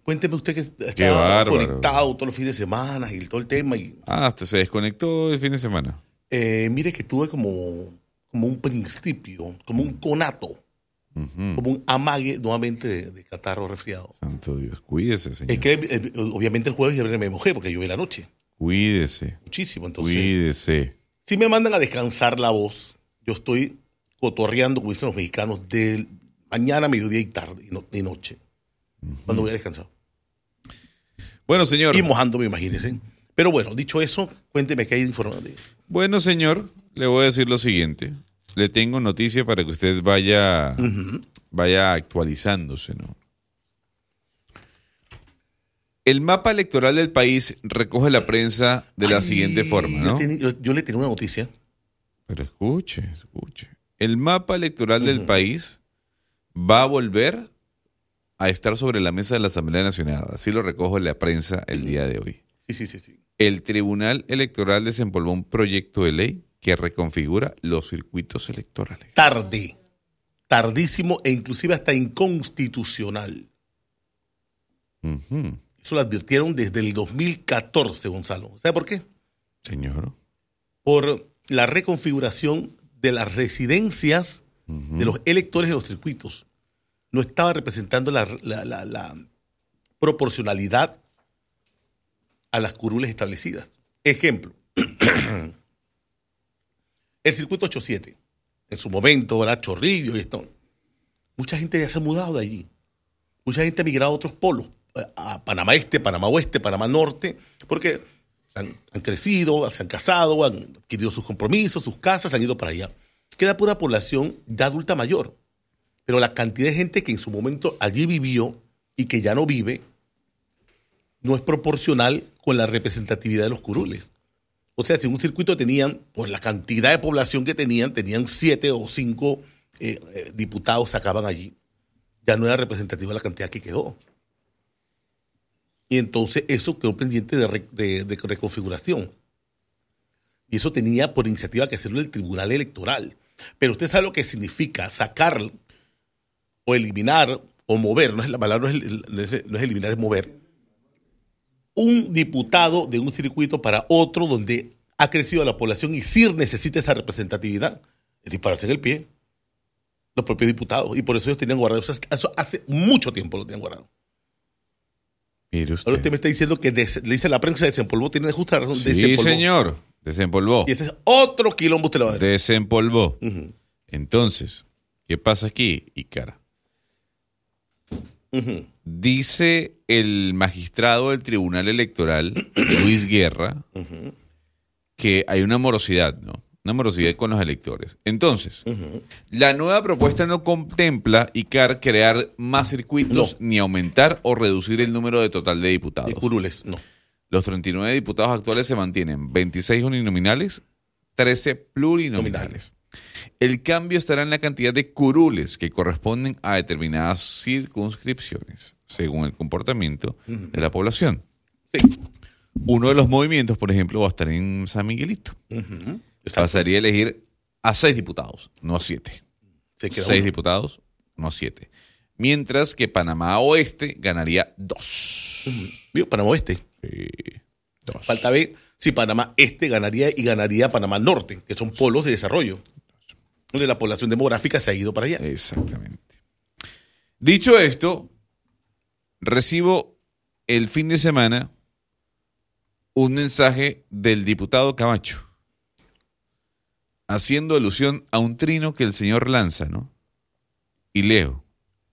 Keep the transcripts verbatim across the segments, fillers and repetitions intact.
Cuénteme usted que Qué está bárbaro. conectado todos los fines de semana y todo el tema. Y, Ah, hasta se desconectó el fin de semana. eh, mire que tuve como, como un principio, como un conato, Ujú. como un amague nuevamente de, de catarro resfriado. Santo Dios, cuídese, señor. Es que eh, obviamente el jueves ya me mojé porque llovió la noche. Cuídese, Muchísimo. Entonces, cuídese. si me mandan a descansar la voz, yo estoy cotorreando, como dicen los mexicanos, de mañana, mediodía y tarde y, no- y noche. Cuando voy a descansar. Bueno, señor. Y mojándome, imagínense. Pero bueno, dicho eso, cuénteme qué hay de información. Bueno, señor, le voy a decir lo siguiente. Le tengo noticia para que usted vaya, Ujú. vaya actualizándose, ¿no? El mapa electoral del país recoge la prensa de la Ay, siguiente forma, yo ¿no? teni- Yo, yo le tenía una noticia. Pero escuche, escuche. El mapa electoral del Ujú. país va a volver a estar sobre la mesa de la Asamblea Nacional. Así lo recoge la prensa el día de hoy. Sí, sí, sí, sí. El Tribunal Electoral desempolvó un proyecto de ley que reconfigura los circuitos electorales. Tarde. Tardísimo e inclusive hasta inconstitucional. Ujú. Eso lo advirtieron desde el dos mil catorce, Gonzalo. ¿Sabe por qué? Señor. Por la reconfiguración de las residencias Ujú. de los electores de los circuitos. No estaba representando la, la- la- la proporcionalidad a las curules establecidas. Ejemplo, el circuito ochenta y siete, en su momento, era Chorrillo y esto. Mucha gente ya se ha mudado de allí. Mucha gente ha migrado a otros polos, a Panamá Este, Panamá Oeste, Panamá Norte, porque han, han crecido, se han casado, han adquirido sus compromisos, sus casas, han ido para allá. Queda pura población de adulta mayor. Pero la cantidad de gente que en su momento allí vivió y que ya no vive no es proporcional con la representatividad de los curules. O sea, si un circuito tenían, por la cantidad de población que tenían, tenían siete o cinco eh, eh, diputados sacaban allí, ya no era representativa la cantidad que quedó. Y entonces eso quedó pendiente de, re- de- de reconfiguración. Y eso tenía por iniciativa que hacerlo el Tribunal Electoral. Pero usted sabe lo que significa sacar o eliminar o mover, no es la palabra, no es, el- no es- no es eliminar, es mover, un diputado de un circuito para otro donde ha crecido la población y sí necesita esa representatividad. Es dispararse en el pie los propios diputados. Y por eso ellos tenían guardado. Eso, eso hace mucho tiempo lo tenían guardado. Mire usted. Ahora usted me está diciendo que des- le dice la prensa desempolvó, tiene justa razón. Sí, desempolvó. señor. Desempolvó. Y ese es otro quilombo usted le va a dar. Desempolvó. Ujú, Entonces, ¿qué pasa aquí, Ícara? ujú. Dice el magistrado del Tribunal Electoral, Luis Guerra, Ujú, que hay una morosidad, ¿no? Una morosidad con los electores. Entonces, ujú. la nueva propuesta no contempla, Icar, crear más circuitos ni aumentar o reducir el número de total de diputados. De curules, no. Los treinta y nueve diputados actuales se mantienen, veintiséis uninominales, trece plurinominales. El cambio estará en la cantidad de curules que corresponden a determinadas circunscripciones, según el comportamiento de la población. Sí. Uno de los movimientos, por ejemplo, va a estar en San Miguelito. Ujú. Exacto. Pasaría a elegir a seis diputados, no a siete. Se queda Seis uno. diputados, no a siete. Mientras que Panamá Oeste ganaría dos. Digo, Panamá Oeste. Sí, dos. Falta ver si Panamá Este ganaría y ganaría Panamá Norte, que son polos de desarrollo, donde la población demográfica se ha ido para allá. Exactamente. Dicho esto, recibo el fin de semana un mensaje del diputado Camacho haciendo alusión a un trino que el señor lanza, ¿no? Y leo.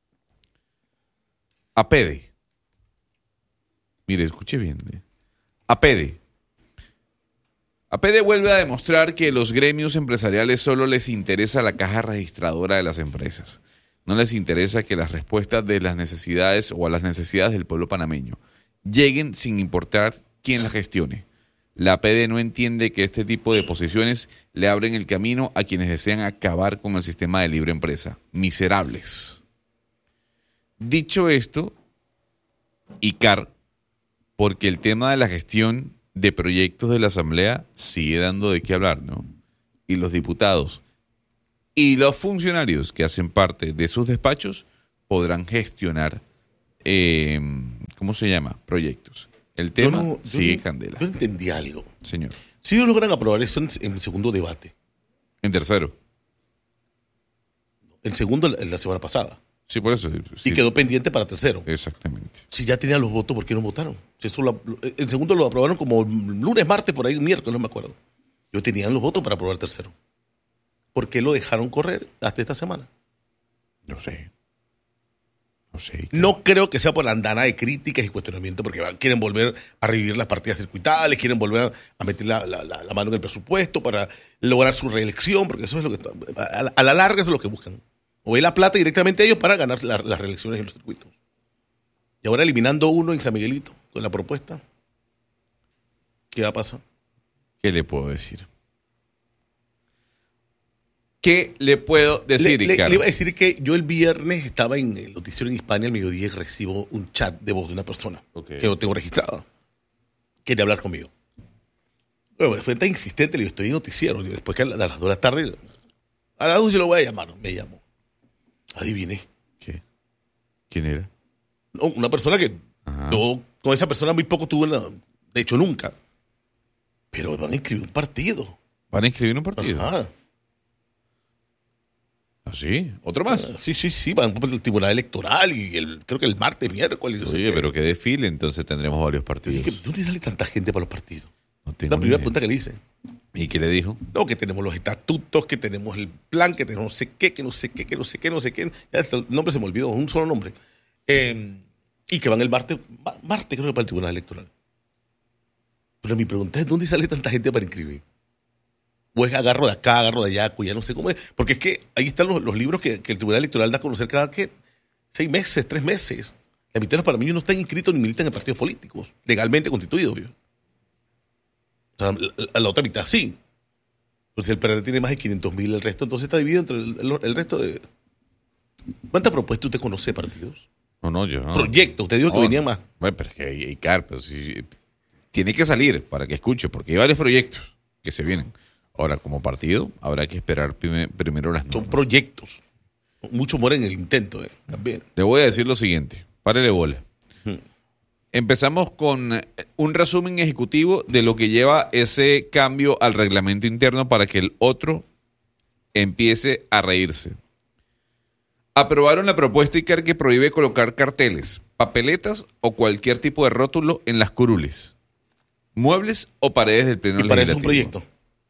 APEDE. Mire, escuche bien. ¿eh? APEDE. APEDE vuelve a demostrar que los gremios empresariales solo les interesa la caja registradora de las empresas. No les interesa que las respuestas de las necesidades o a las necesidades del pueblo panameño lleguen sin importar quién las gestione. La APEDE no entiende que este tipo de posiciones le abren el camino a quienes desean acabar con el sistema de libre empresa. Miserables. Dicho esto, Icar, porque el tema de la gestión de proyectos de la Asamblea sigue dando de qué hablar, ¿no? Y los diputados y los funcionarios que hacen parte de sus despachos podrán gestionar eh, ¿Cómo se llama? Proyectos. El tema no, sigue no, candela. Yo entendí algo. Señor. Si ellos logran aprobar eso en, en el segundo debate. En tercero. El segundo la, la semana pasada. Sí, por eso. Sí. Y quedó pendiente para tercero. Exactamente. Si ya tenían los votos, ¿por qué no votaron? Si eso lo, el segundo lo aprobaron como lunes, martes, por ahí, miércoles, no me acuerdo. Yo tenían los votos para aprobar el tercero. ¿Por qué lo dejaron correr hasta esta semana? No sé. No sé. No creo que sea por la andana de críticas y cuestionamiento, porque quieren volver a revivir las partidas circuitales, quieren volver a meter la, la, la mano en el presupuesto para lograr su reelección, porque eso es lo que a la, a la larga eso es lo que buscan. Mover la plata directamente a ellos para ganar la, las reelecciones en los circuitos. Y ahora eliminando uno en San Miguelito con la propuesta, ¿qué va a pasar? ¿Qué le puedo decir? ¿Qué le puedo decir, le, le, Ricardo? le iba a decir que yo el viernes estaba en el noticiero en Hispania al mediodía y recibo un chat de voz de una persona okay. que lo tengo registrado. Quería hablar conmigo. Bueno, fue tan insistente, le digo, estoy en noticiero. Digo, después que a las dos de la tarde, a las dos yo lo voy a llamar. Me llamó. Adiviné. ¿Qué? ¿Quién era? No, una persona que Ajá. yo con esa persona muy poco tuve, una, de hecho nunca. Pero van a inscribir un partido. ¿Van a inscribir un partido? Ajá. ¿Ah, sí? ¿Otro más? Uh, sí, sí, sí, van por el Tribunal Electoral y el, creo que el martes, miércoles. Oye, no sé pero qué desfile, entonces tendremos varios partidos. Que, ¿dónde sale tanta gente para los partidos? No tengo la primera idea. pregunta que le hice. ¿Y qué le dijo? No, que tenemos los estatutos, que tenemos el plan, que tenemos no sé qué, que no sé qué, que no sé qué, no sé qué. Ya el nombre se me olvidó, un solo nombre. Eh, y que van el martes, martes creo que para el Tribunal Electoral. Pero mi pregunta es, ¿dónde sale tanta gente para inscribir? O es agarro de acá, agarro de allá, ya no sé cómo es. Porque es que ahí están los, los libros que, que el Tribunal Electoral da a conocer cada que seis meses, tres meses. La mitad de los panameños no están inscritos ni militan en partidos políticos, legalmente constituidos. ¿Yo? O sea, la, la, la otra mitad sí. Entonces el P R D tiene más de quinientos mil, el resto entonces está dividido entre el, el, el resto de... ¿Cuántas propuestas usted conoce de partidos? No, no, yo no. Proyectos, usted dijo no, que venían más. Bueno, pero es que hay, hay carpas. Sí, tiene que salir para que escuche, porque hay varios proyectos que se vienen. Ahora, como partido, habrá que esperar prime, primero las normas. Son proyectos. Mucho mueren en el intento, eh, también. Le voy a decir lo siguiente. Párele bola. Hmm. Empezamos con un resumen ejecutivo de lo que lleva ese cambio al reglamento interno para que el otro empiece a reírse. Aprobaron la propuesta I C A R que prohíbe colocar carteles, papeletas o cualquier tipo de rótulo en las curules, muebles o paredes del pleno legislativo. ¿Y parece un proyecto?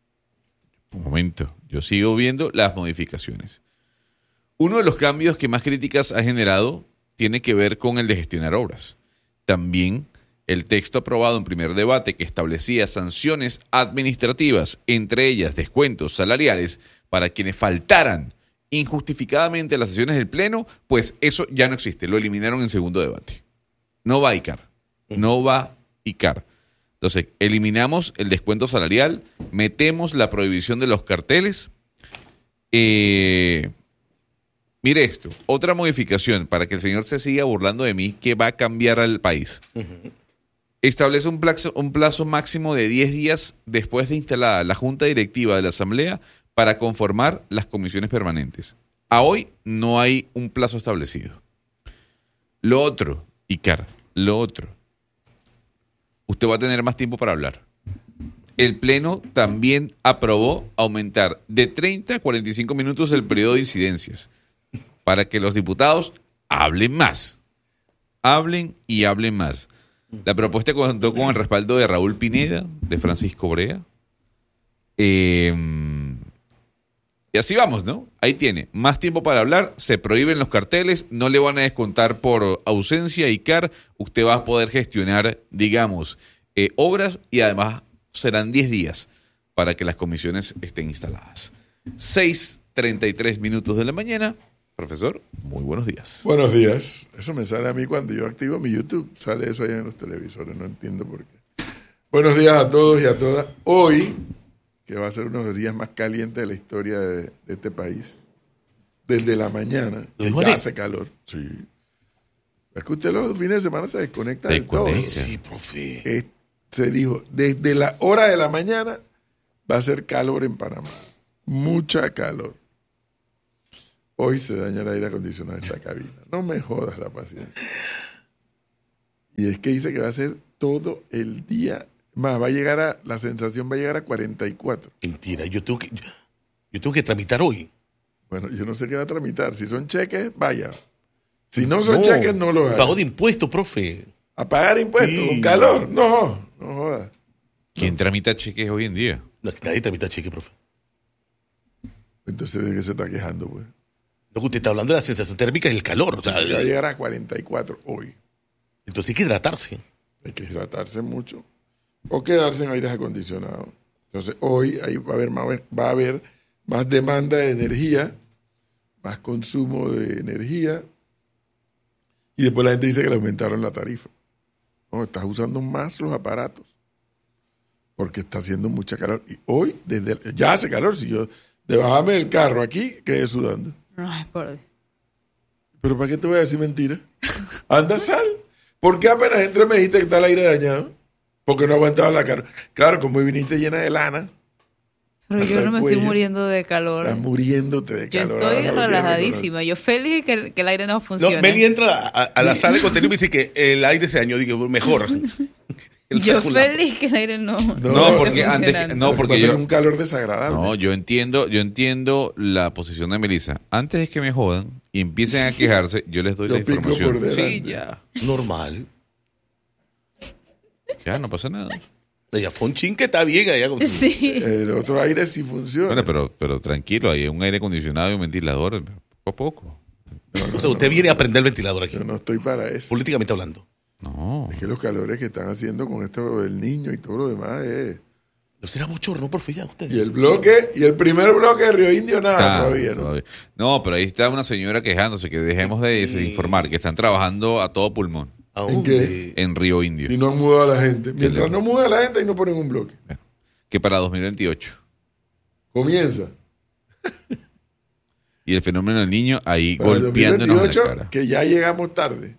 Un momento, yo sigo viendo las modificaciones. Uno de los cambios que más críticas ha generado tiene que ver con el de gestionar obras. También el texto aprobado en primer debate que establecía sanciones administrativas, entre ellas descuentos salariales para quienes faltaran injustificadamente a las sesiones del Pleno, pues eso ya no existe, lo eliminaron en segundo debate. No va I C A R, no va I C A R. Entonces, eliminamos el descuento salarial, metemos la prohibición de los carteles. Eh, mire esto, otra modificación para que el señor se siga burlando de mí que va a cambiar al país. Uh-huh. Establece un plazo, un plazo máximo de diez días después de instalada la Junta Directiva de la Asamblea para conformar las comisiones permanentes. A hoy no hay un plazo establecido. Lo otro, I C A R, lo otro. Usted va a tener más tiempo para hablar. El Pleno también aprobó aumentar de treinta a cuarenta y cinco minutos el periodo de incidencias para que los diputados hablen más. Hablen y hablen más. La propuesta contó con el respaldo de Raúl Pineda, de Francisco Brea. Eh, y así vamos, ¿no? Ahí tiene. Más tiempo para hablar, se prohíben los carteles, no le van a descontar por ausencia I C A R, usted va a poder gestionar, digamos, eh, obras y además serán diez días para que las comisiones estén instaladas. seis treinta y tres minutos de la mañana. Profesor, muy buenos días. Buenos días. Eso me sale a mí cuando yo activo mi YouTube. Sale eso ahí en los televisores, no entiendo por qué. Buenos días a todos y a todas. Hoy, que va a ser uno de los días más calientes de la historia de, de este país, desde la mañana, ya hace calor. Sí. Es que usted los fines de semana se desconecta del todo. Sí, profe. Eh, se dijo, desde la hora de la mañana va a ser calor en Panamá. Mucha calor. Hoy se daña el aire acondicionado de esta cabina. No me jodas la paciencia. Y es que dice que va a ser todo el día. Más, va a llegar a, la sensación va a llegar a cuarenta y cuatro. Mentira, yo tengo que, yo tengo que tramitar hoy. Bueno, yo no sé qué va a tramitar. Si son cheques, vaya. Si no son No, cheques, no lo haga. Pago de impuestos, profe. ¿A pagar impuestos Sí. con calor? No, no jodas. ¿Quién tramita cheques hoy en día? No, es que nadie tramita cheque, profe. Entonces, ¿de qué se está quejando, pues? Lo que usted está hablando de la sensación térmica y el calor. O sea, Va a llegar a cuarenta y cuatro hoy. entonces hay que hidratarse. Hay que hidratarse mucho o quedarse en aires acondicionados. Entonces, hoy ahí va a haber más, va a haber más demanda de energía, más consumo de energía, y después la gente dice que le aumentaron la tarifa. No, estás usando más los aparatos porque está haciendo mucha calor. Y hoy, desde el- ya hace calor. Si yo de bajarme del carro aquí, quedé sudando. Ay, por Dios. ¿Pero para qué te voy a decir mentira? Anda, sal. ¿Por qué apenas entré me dijiste que está el aire dañado? Porque no aguantaba la cara. Claro, como viniste llena de lana, Pero Hasta yo el no me cuello. estoy muriendo de calor. estás muriéndote de Yo calor. estoy Ahora lo relajadísima. Yo feliz que el, que el aire no No, funcione. Meli entra a, a la sala de contenido y dice que el aire se dañó. Digo, mejor. El Yo circulante. feliz que el aire no. No, No, esté porque antes, funcionando. no, porque Va a ser yo, un calor desagradable. no, yo entiendo, yo entiendo la posición de Melissa. Antes de que me jodan y empiecen a quejarse, yo les doy Yo la pico información. por delante. Sí, ya, Normal. ya no pasa nada. Ella fue un chin que está bien allá. Con su- Sí. El otro aire sí funciona. Bueno, pero, pero tranquilo, hay un aire acondicionado y un ventilador, poco a poco. O sea, usted viene a aprender el ventilador aquí, Yo no estoy para eso. políticamente hablando. No, Es que los calores que están haciendo con esto del niño y todo lo demás es... No será bochorno, por fin, ya usted. Y el bloque, y el primer bloque de Río Indio, nada Ah, todavía, ¿no? todavía. No, pero ahí está una señora quejándose que dejemos de, de informar, que están trabajando a todo pulmón ¿A ¿En dónde? en Río Indio. Y no han mudado a la gente. Mientras le- no muda a la gente, ahí no ponen un bloque. Que para dos mil veintiocho. Comienza. Y el fenómeno del niño ahí Para el golpeándonos en la dos mil veintiocho, cara. que ya llegamos tarde.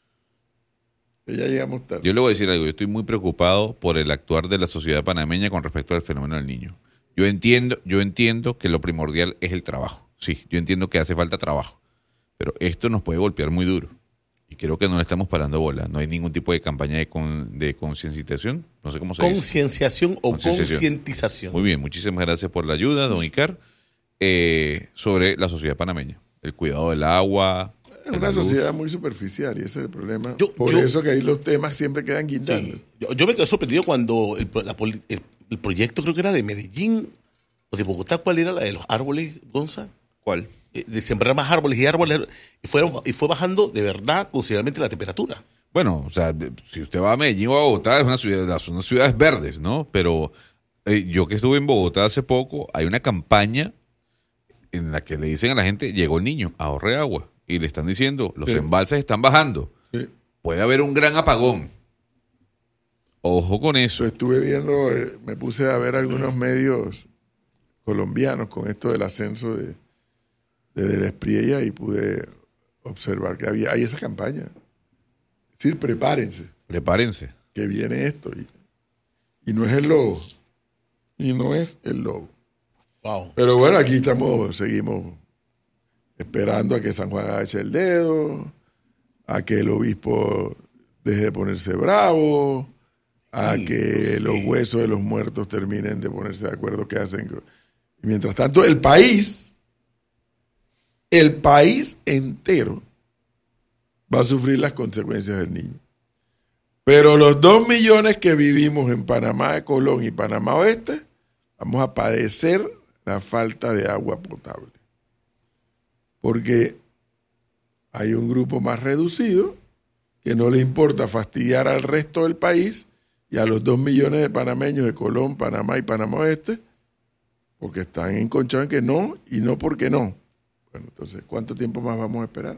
Que ya llegamos tarde. Yo le voy a decir algo, yo estoy muy preocupado por el actuar de la sociedad panameña con respecto al fenómeno del niño. Yo entiendo, yo entiendo que lo primordial es el trabajo. Sí, yo entiendo que hace falta trabajo. Pero esto nos puede golpear muy duro. Y creo que no le estamos parando bola. No hay ningún tipo de campaña de, con, de concienciación. No sé cómo se dice. Concienciación o Concienciación. concientización. Muy bien, muchísimas gracias por la ayuda, don Icar, eh, sobre la sociedad panameña. El cuidado del agua. Es de una la luz. sociedad muy superficial y ese es el problema. Yo- Por yo- eso que ahí los temas siempre quedan guindando. Sí. Yo, yo me quedé sorprendido cuando el, pro- la poli- el- el proyecto, creo que era de Medellín o de Bogotá, ¿cuál era la de los árboles, Gonza? ¿Cuál? Eh, De sembrar más árboles y árboles. Y, fueron, y fue bajando de verdad considerablemente la temperatura. Bueno, o sea, si usted va a Medellín o a Bogotá, es una ciudad, son unas ciudades verdes, ¿no? Pero eh, yo que estuve en Bogotá hace poco, hay una campaña en la que le dicen a la gente, llegó el niño, ahorre agua. Y le están diciendo, los Sí. embalses están bajando. Sí. Puede haber un gran apagón. Ojo con eso. Yo estuve viendo, eh, me puse a ver algunos medios colombianos con esto del ascenso de, de Del Espriella y pude observar que había hay esa campaña. Es decir, prepárense, Prepárense. que viene esto. Y, y no es el lobo. Y no es el lobo. Wow. Pero bueno, aquí estamos, seguimos esperando a que San Juan agache el dedo, a que el obispo deje de ponerse bravo, a Sí, que sí. los huesos de los muertos terminen de ponerse de acuerdo qué hacen. Y mientras tanto, el país, el país entero va a sufrir las consecuencias del niño. Pero los dos millones que vivimos en Panamá de Colón y Panamá Oeste, vamos a padecer la falta de agua potable. Porque hay un grupo más reducido que no le importa fastidiar al resto del país y a los dos millones de panameños de Colón, Panamá y Panamá Oeste, porque están enconchados en que no y no porque no. Bueno, entonces, ¿cuánto tiempo más vamos a esperar?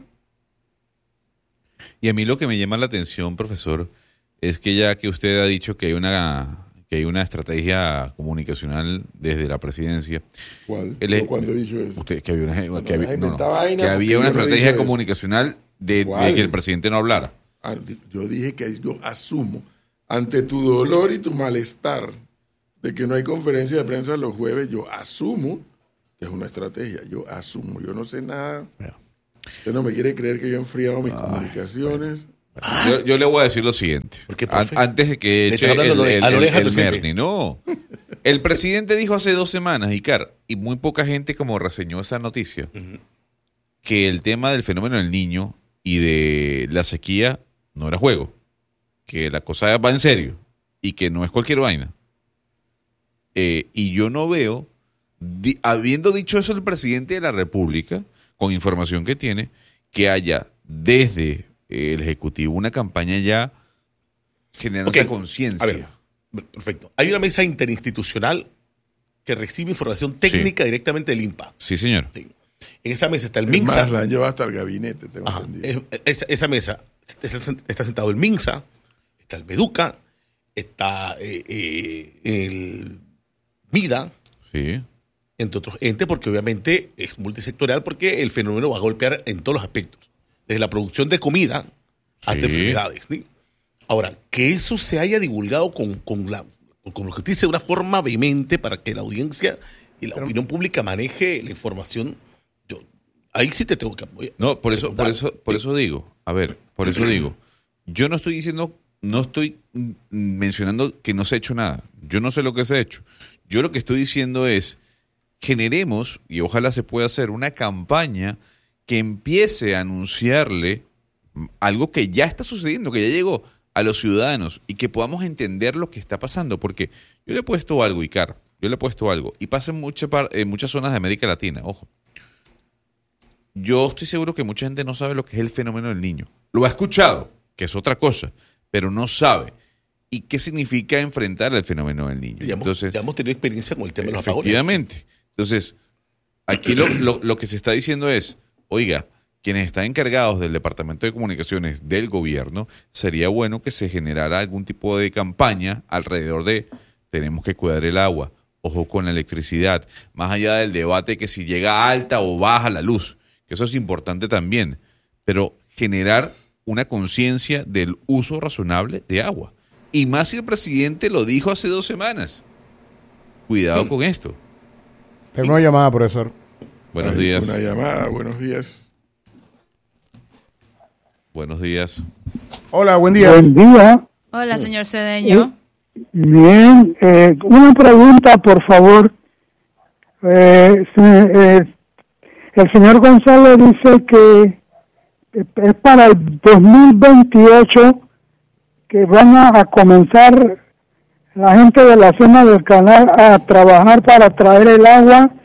Y a mí lo que me llama la atención, profesor, es que ya que usted ha dicho que hay una, que hay una estrategia comunicacional desde la presidencia, ¿Cuál? Él es- Yo cuando he dicho eso. usted, que había una, No, que había, no, no, no, inventa vaina que había porque una yo no he estrategia dicho eso. comunicacional de, de ¿Cuál? que el presidente no hablara. Ah, yo dije que yo asumo, ante tu dolor y tu malestar, de que no hay conferencia de prensa los jueves, yo asumo que es una estrategia. Yo asumo, yo no sé nada. Bueno. Usted no me quiere creer que yo he enfriado mis comunicaciones. Ah. Yo, yo le voy a decir lo siguiente. ¿Por qué, An- profe? antes de que Le eche estás hablando el, a el, la oreja el- al el presidente. Merni. No. El presidente dijo hace dos semanas, Icar, y muy poca gente como reseñó esa noticia, Ujú. que el tema del fenómeno del niño y de la sequía no era juego. Que la cosa va en serio y que no es cualquier vaina. Eh, y yo no veo, di- habiendo dicho eso el presidente de la República, con información que tiene, que haya desde el Ejecutivo una campaña ya generando Ok, esa A conciencia. ver, perfecto. Hay una mesa interinstitucional que recibe información técnica directamente del INPA. Sí, señor. Sí. En esa mesa está el Es MINSA. más, la han llevado hasta el gabinete, tengo Ajá. entendido. Es- esa, esa mesa está, está sentado el MINSA, está el MEDUCA, está eh, eh, el MIDA, Sí. entre otros entes, porque obviamente es multisectorial, porque el fenómeno va a golpear en todos los aspectos, desde la producción de comida hasta Sí. enfermedades. ¿sí? Ahora, que eso se haya divulgado con, con, la, con lo que usted dice de una forma vehemente para que la audiencia y la opinión pública maneje la información, yo ahí sí te tengo que apoyar. No, por eso, por secundar. eso, por eso digo, a ver, por eso digo, yo no estoy diciendo, no estoy mm, mencionando que no se ha hecho nada. Yo no sé lo que se ha hecho. Yo lo que estoy diciendo es, generemos, y ojalá se pueda hacer, una campaña que empiece a anunciarle mm, algo que ya está sucediendo, que ya llegó a los ciudadanos y que podamos entender lo que está pasando. Porque yo le he puesto algo, Icar, yo le he puesto algo, y pasa en, mucha par- en muchas zonas de América Latina, ojo. Yo estoy seguro que mucha gente no sabe lo que es el fenómeno del niño. Lo ha escuchado, que es otra cosa, pero no sabe. ¿Y qué significa enfrentar el fenómeno del niño? Ya hemos, Entonces, ya hemos tenido experiencia con el tema de los apagones. efectivamente. Entonces, aquí lo, lo, lo que se está diciendo es, oiga, quienes están encargados del Departamento de Comunicaciones del gobierno, sería bueno que se generara algún tipo de campaña alrededor de tenemos que cuidar el agua, ojo con la electricidad, más allá del debate que si llega alta o baja la luz, que eso es importante también, pero generar una conciencia del uso razonable de agua. Y más si el presidente lo dijo hace dos semanas. Cuidado con esto. Tengo una llamada, profesor. Buenos Hay días. Una llamada, buenos días. Buenos días. Hola, buen día. Buen día. Hola, señor Cedeño. Bien. Eh, una pregunta, por favor. Eh, se- eh, el señor Gonzalo dice que es para el dos mil veintiocho que van a, a comenzar la gente de la zona del canal a trabajar para traer el agua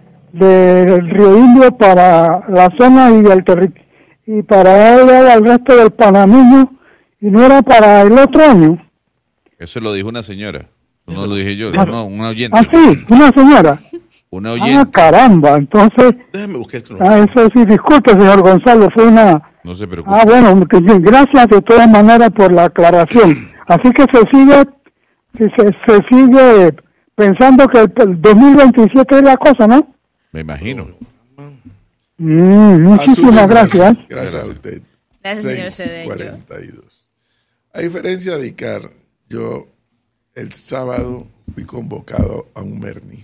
del río Indio para la zona y del territorio y para darle al resto del panameño, y no era para el otro año. Eso lo dijo una señora. No lo dije yo, Ah, no, una oyente. Ah, sí, una señora. Una Ah, oyente. caramba, entonces, Déjame buscar esto. ah, eso sí, disculpe, señor Gonzalo, fue una... No se preocupe. Ah, bueno, que bien, gracias de todas maneras por la aclaración. Así que se sigue, se, se, se sigue pensando que el, el dos mil veintisiete es la cosa, ¿no? Me imagino. Mm, muchísimas Asume, gracias. Gracias a usted. Gracias, señor seis Cedeño. cuarenta y dos. A diferencia de Icar, yo el sábado fui convocado a un Merni.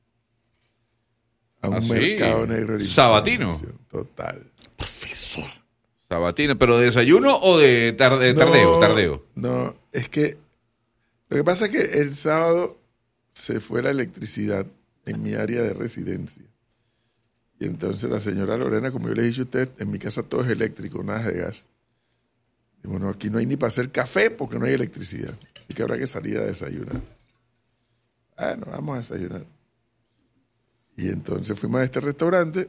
A un ¿Ah, sí? mercado negro. de ¿Sabatino? información. Total. Profesor. Sabatino, ¿pero de desayuno o de tarde, tardeo? No, Tardeo. No, es que lo que pasa es que el sábado se fue la electricidad en mi área de residencia. Y entonces la señora Lorena, como yo le dije a usted, en mi casa todo es eléctrico, nada de gas. Y bueno, aquí no hay ni para hacer café porque no hay electricidad. Así que habrá que salir a desayunar. Bueno, vamos a desayunar. Y entonces fuimos a este restaurante,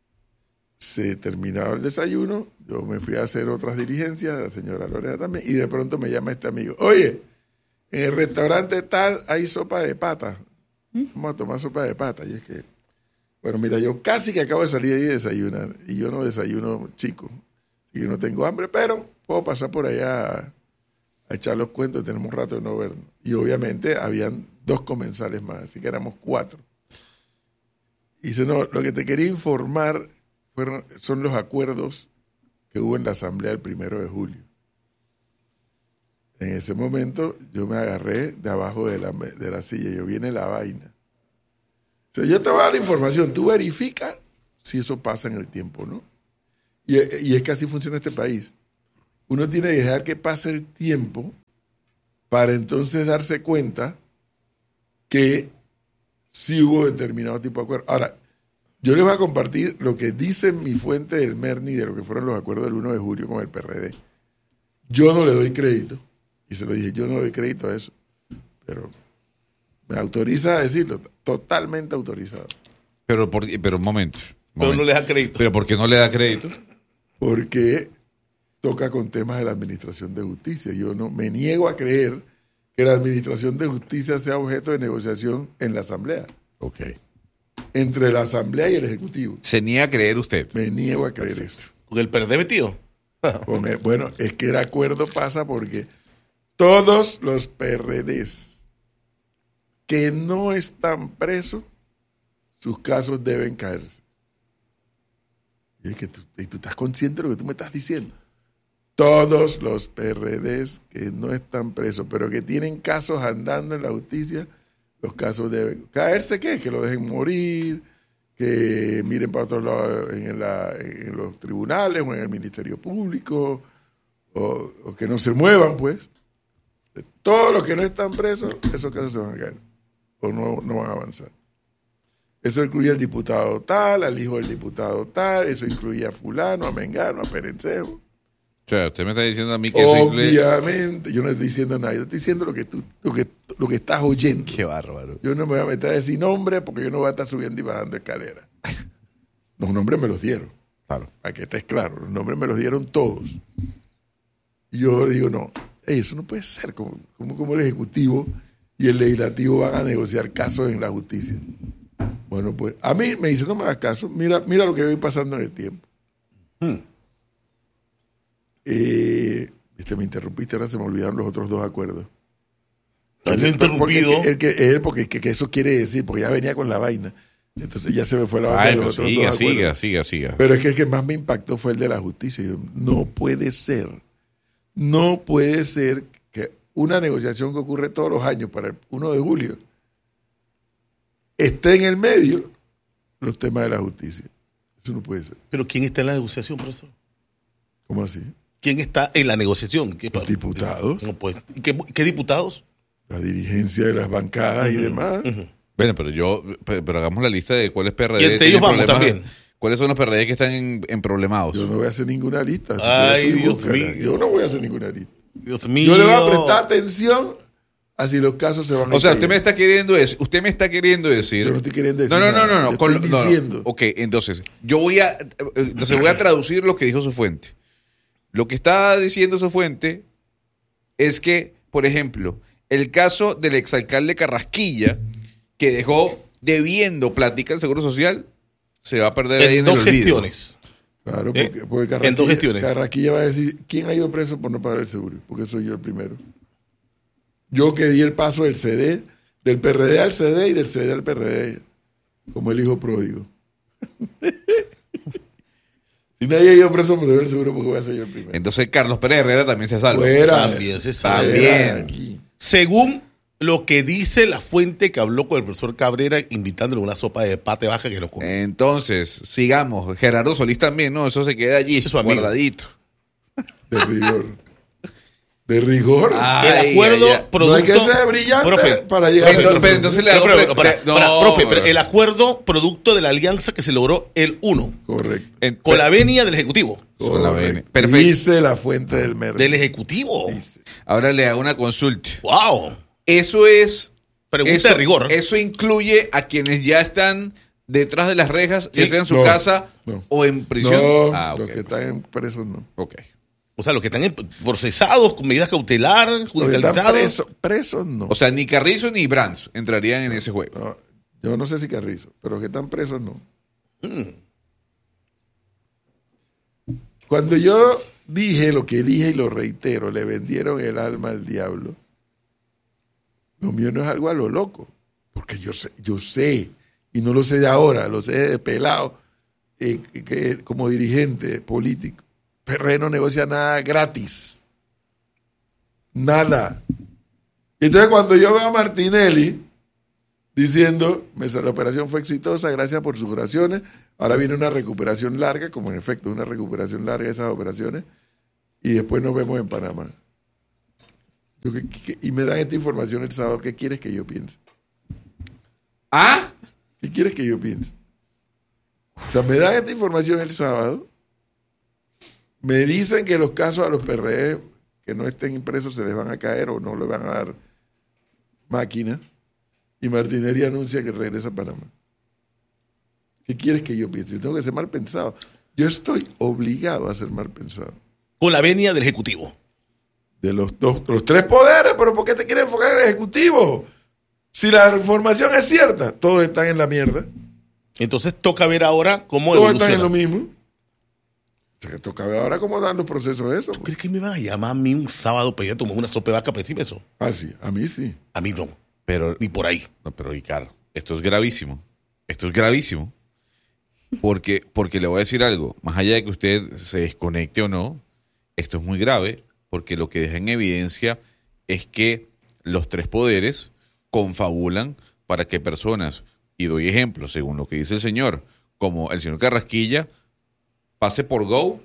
se terminaba el desayuno, yo me fui a hacer otras diligencias, la señora Lorena también, y de pronto me llama este amigo, oye, en el restaurante tal hay sopa de pata, vamos a tomar sopa de pata. Y es que, bueno, mira, yo casi que acabo de salir ahí de desayunar, y yo no desayuno chico, y yo no tengo hambre, pero puedo pasar por allá a, a echar los cuentos, tenemos un rato de no vernos. Y obviamente habían dos comensales más, así que éramos cuatro. Y dice, no, lo que te quería informar fueron, son los acuerdos que hubo en la asamblea el primero de julio. En ese momento yo me agarré de abajo de la, de la silla, yo viene la vaina. O sea, yo te voy a dar la información, tú verifica si eso pasa en el tiempo, ¿no? Y, y es que así funciona este país. uno tiene que dejar que pase el tiempo para entonces darse cuenta que sí hubo determinado tipo de acuerdo. Ahora, yo les voy a compartir lo que dice mi fuente del Merni de lo que fueron los acuerdos del uno de julio con el P R D. Yo no le doy crédito, y se lo dije, yo no le doy crédito a eso, pero me autoriza a decirlo, totalmente autorizado. Pero, por, pero un momento. un Pero momento. no le da crédito. ¿Pero por qué no le da crédito? Porque toca con temas de la administración de justicia. Yo no me niego a creer que la administración de justicia sea objeto de negociación en la Asamblea. Ok. Entre la Asamblea y el Ejecutivo. Se niega a creer usted. Me niego a creer eso. Con el P R D metido. Con el- bueno, es que el acuerdo pasa porque todos los P R Ds que no están presos, sus casos deben caerse. Y es que tú, y tú estás consciente de lo que tú me estás diciendo. Todos los P R Ds que no están presos, pero que tienen casos andando en la justicia, los casos deben caerse. ¿Qué? Que lo dejen morir, que miren para otro lado en, la- en los tribunales o en el Ministerio Público, o, o que no se muevan, pues. Todos los que no están presos, esos casos se van a caer, o no, no van a avanzar. Eso incluye al diputado tal, al hijo del diputado tal, eso incluye a fulano, a mengano, a perencejo. O sea, usted me está diciendo a mí que eso incluye... Obviamente, yo no estoy diciendo nada, yo estoy diciendo lo que tú, lo que, lo que estás oyendo. Qué bárbaro. Yo no me voy a meter a decir nombres porque yo no voy a estar subiendo y bajando escaleras. Los nombres me los dieron. Claro. Para que estés claro, los nombres me los dieron todos. Y yo digo, no, ey, eso no puede ser como, como, como el Ejecutivo y el Legislativo van a negociar casos en la justicia. Bueno, pues a mí me dice, no me hagas caso, mira, mira lo que voy pasando en el tiempo. Hmm. Eh, este, me interrumpiste, ahora se me olvidaron los otros dos acuerdos. Él lo ha interrumpido. Porque, el que, el, porque que, que eso quiere decir, porque ya venía con la vaina. Entonces ya se me fue la vaina de Ay, los pero otros siga, dos acuerdos. siga, siga, siga. Pero es que el que más me impactó fue el de la justicia. Yo, no puede ser, no puede ser que una negociación que ocurre todos los años para el primero de julio esté en el medio los temas de la justicia. Eso no puede ser. Pero ¿quién está en la negociación, profesor? ¿Cómo así? ¿Quién está en la negociación? ¿Qué, Los diputados. No, pues, ¿qué, qué diputados? La dirigencia de las bancadas y demás. Bueno, pero yo, pero, pero hagamos la lista de cuáles P R D Y entre tienen ellos vamos problemas- también. ¿Cuáles son los P R D que están en, en problemados? Yo no voy a hacer ninguna lista. Si Ay, quieres tú Dios búscala. mío. Yo no voy a hacer ninguna lista. Dios mío. Yo le voy a prestar atención a si los casos se van a O sea, caer. usted me está queriendo decir, usted me está queriendo decir. Yo no estoy queriendo decir No, no, no, nada. no, no. Yo con- estoy no, no. diciendo. Ok, entonces, yo voy a, entonces voy a traducir lo que dijo su fuente. Lo que está diciendo su fuente es que, por ejemplo, el caso del exalcalde Carrasquilla, que dejó debiendo plática al Seguro Social, se va a perder ahí En en dos el olvido. gestiones. Claro, ¿Eh? porque, porque En dos Carraquilla, gestiones. Carraquilla va a decir, ¿quién ha ido preso por no pagar el seguro? Porque soy yo el primero. Yo que di el paso del C D, del P R D al C D y del C D al P R D, como el hijo pródigo. Si nadie ha ido preso por deber el seguro, porque voy a ser yo el primero. Entonces Carlos Pérez Herrera también se salva. Fuera. También se sabe. También. Fuera aquí. Según lo que dice la fuente que habló con el profesor Cabrera, invitándole una sopa de pate baja que nos comió. Entonces, sigamos. Gerardo Solís también, ¿no? Eso se queda allí, Ese es su amigo. guardadito. De rigor. De rigor. Ay, el acuerdo ay, ay. producto. No hay que ser brillante Profe, para llegar Entonces, a eso. pero entonces le Pero, hago pero, pre- para, pre- no, para, profe, pero pero- el acuerdo producto de la alianza que se logró el uno Correcto. en- con la venia del Ejecutivo. Con la Correcto. venia. Perfecto. Dice la fuente del mercado. Del Ejecutivo. Ahora le hago una consulta. ¡Wow! Eso es. Pregunta eso, de rigor. Eso incluye a quienes ya están detrás de las rejas, ya Sí. sea en su No, casa no. o en prisión. No, Ah, ok. los que están en presos no. Ok. O sea, los que están en- procesados con medidas cautelar, Los que están judicializados. presos, presos no. O sea, ni Carrizo ni Brands entrarían en ese juego. No, yo no sé si Carrizo, pero los que están presos no. Cuando yo dije lo que dije y lo reitero, le vendieron el alma al diablo. Lo mío no es algo a lo loco, porque yo sé, yo sé, y no lo sé de ahora, lo sé de pelado, eh, que como dirigente político. P R no negocia nada gratis. Nada. Entonces cuando yo veo a Martinelli diciendo, la operación fue exitosa, gracias por sus oraciones, ahora viene una recuperación larga, como en efecto una recuperación larga de esas operaciones, y después nos vemos en Panamá. Yo, ¿qué, qué, y me dan esta información el sábado. ¿Qué quieres que yo piense? ¿Ah? ¿Qué quieres que yo piense? O sea, me dan esta información el sábado. Me dicen que los casos a los P R E que no estén impresos se les van a caer o no les van a dar máquina. Y Martinelli anuncia que regresa a Panamá. ¿Qué quieres que yo piense? Yo tengo que ser mal pensado. Yo estoy obligado a ser mal pensado. Con la venia del Ejecutivo. De los dos, los tres poderes, pero ¿por qué te quieres enfocar en el Ejecutivo? Si la información es cierta, todos están en la mierda. Entonces toca ver ahora cómo Todos evoluciona. están en lo mismo. O sea, que toca ver ahora cómo dan los procesos de eso. ¿Tú crees que me van a llamar a mí un sábado para ir a tomar una sopa de vaca para decirme eso? Ah, sí, a mí sí. A mí no. Pero, Ni por ahí. no, pero Ricardo, esto es gravísimo. Esto es gravísimo. Porque, porque le voy a decir algo. Más allá de que usted se desconecte o no, esto es muy grave porque lo que deja en evidencia es que los tres poderes confabulan para que personas, y doy ejemplos según lo que dice el señor, como el señor Carrasquilla, pase por Go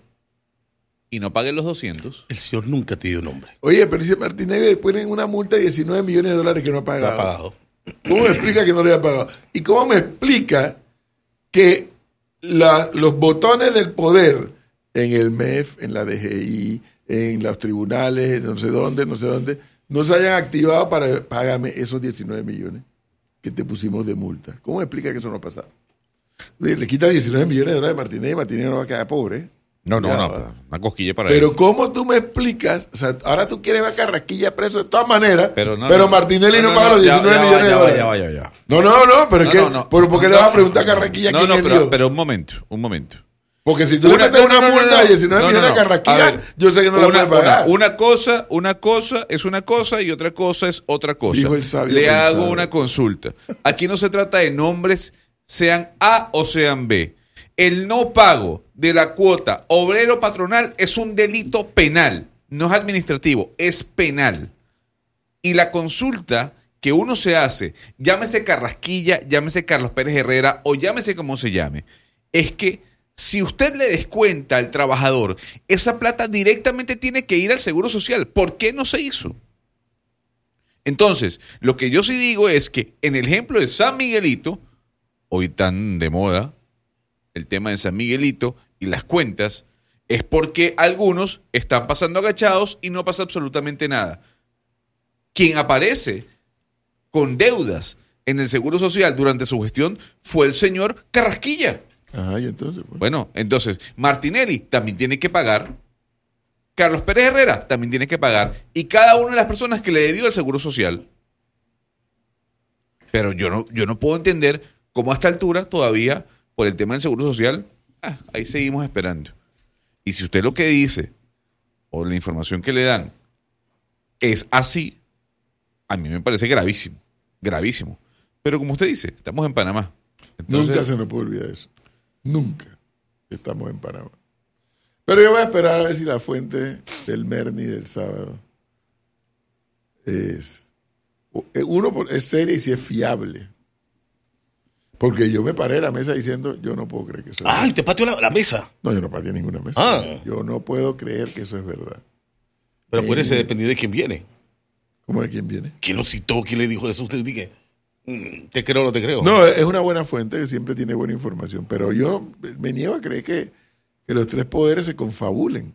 y no pague los doscientos. El señor nunca te dio nombre. Oye, pero dice Martinelli le ponen una multa de diecinueve millones de dólares que no ha No pagado. ha pagado. ¿Cómo me explica que no le ha pagado? ¿Y cómo me explica que la, los botones del poder en el M E F, en la D G I, en los tribunales, no sé dónde, no sé dónde, no se hayan activado para pagarme esos diecinueve millones que te pusimos de multa? ¿Cómo me explica que eso no ha pasado? Le quitas diecinueve millones de dólares a Martinelli y Martinelli no va a quedar pobre. No, no, Ya, no. va. Una cosquilla para Pero él. ¿cómo tú me explicas? O sea, ahora tú quieres ver a Carrasquilla preso de todas maneras, Pero, no, pero no, Martinelli no, no, paga no, los ya, diecinueve ya, millones ya, de va, dólares. ya va, ya va. No, no, no, pero es No, que, no, no. ¿por, ¿por qué le vas a preguntar a Carrasquilla No, quién no, es pero, Dios? pero un momento, un momento. Porque si tú Una- le metes no, una no, no, multa no, de diecinueve no, no, millones no. a Carrasquilla, A ver, yo sé que no la una, puede pagar. Una, una cosa, una cosa es una cosa y otra cosa es otra cosa. Dijo el sabio Le pensado. hago una consulta. Aquí no se trata de nombres, sean A o sean B. El no pago de la cuota obrero patronal es un delito penal. No es administrativo, es penal. Y la consulta que uno se hace, llámese Carrasquilla, llámese Carlos Pérez Herrera o llámese como se llame, es que si usted le descuenta al trabajador, esa plata directamente tiene que ir al Seguro Social. ¿Por qué no se hizo? Entonces, lo que yo sí digo es que en el ejemplo de San Miguelito, hoy tan de moda, el tema de San Miguelito y las cuentas, es porque algunos están pasando agachados y no pasa absolutamente nada. Quien aparece con deudas en el Seguro Social durante su gestión fue el señor Carrasquilla. Ajá, y entonces, pues. Bueno, entonces, Martinelli también tiene que pagar, Carlos Pérez Herrera también tiene que pagar, y cada una de las personas que le debió al Seguro Social. Pero yo no, yo no puedo entender cómo a esta altura todavía, por el tema del Seguro Social, ah, ahí seguimos esperando. Y si usted lo que dice, o la información que le dan, es así, a mí me parece gravísimo, gravísimo. Pero como usted dice, estamos en Panamá. Entonces, Nunca se nos puede olvidar eso. Nunca estamos en Panamá. Pero yo voy a esperar a ver si la fuente del Merni del sábado es... Uno, es seria y si es fiable. Porque yo me paré en la mesa diciendo, yo no puedo creer que eso es ¡Ay, verdad. te pateó la, la mesa! No, yo no pateé ninguna mesa. Ah. Yo no puedo creer que eso es verdad. Pero puede Eh, ser dependiendo de quién viene. ¿Cómo de quién viene? ¿Quién lo citó? ¿Quién le dijo eso? Usted dije, mm, ¿te creo o no te creo? No, es una buena fuente que siempre tiene buena información. Pero yo me niego a creer que, que los tres poderes se confabulen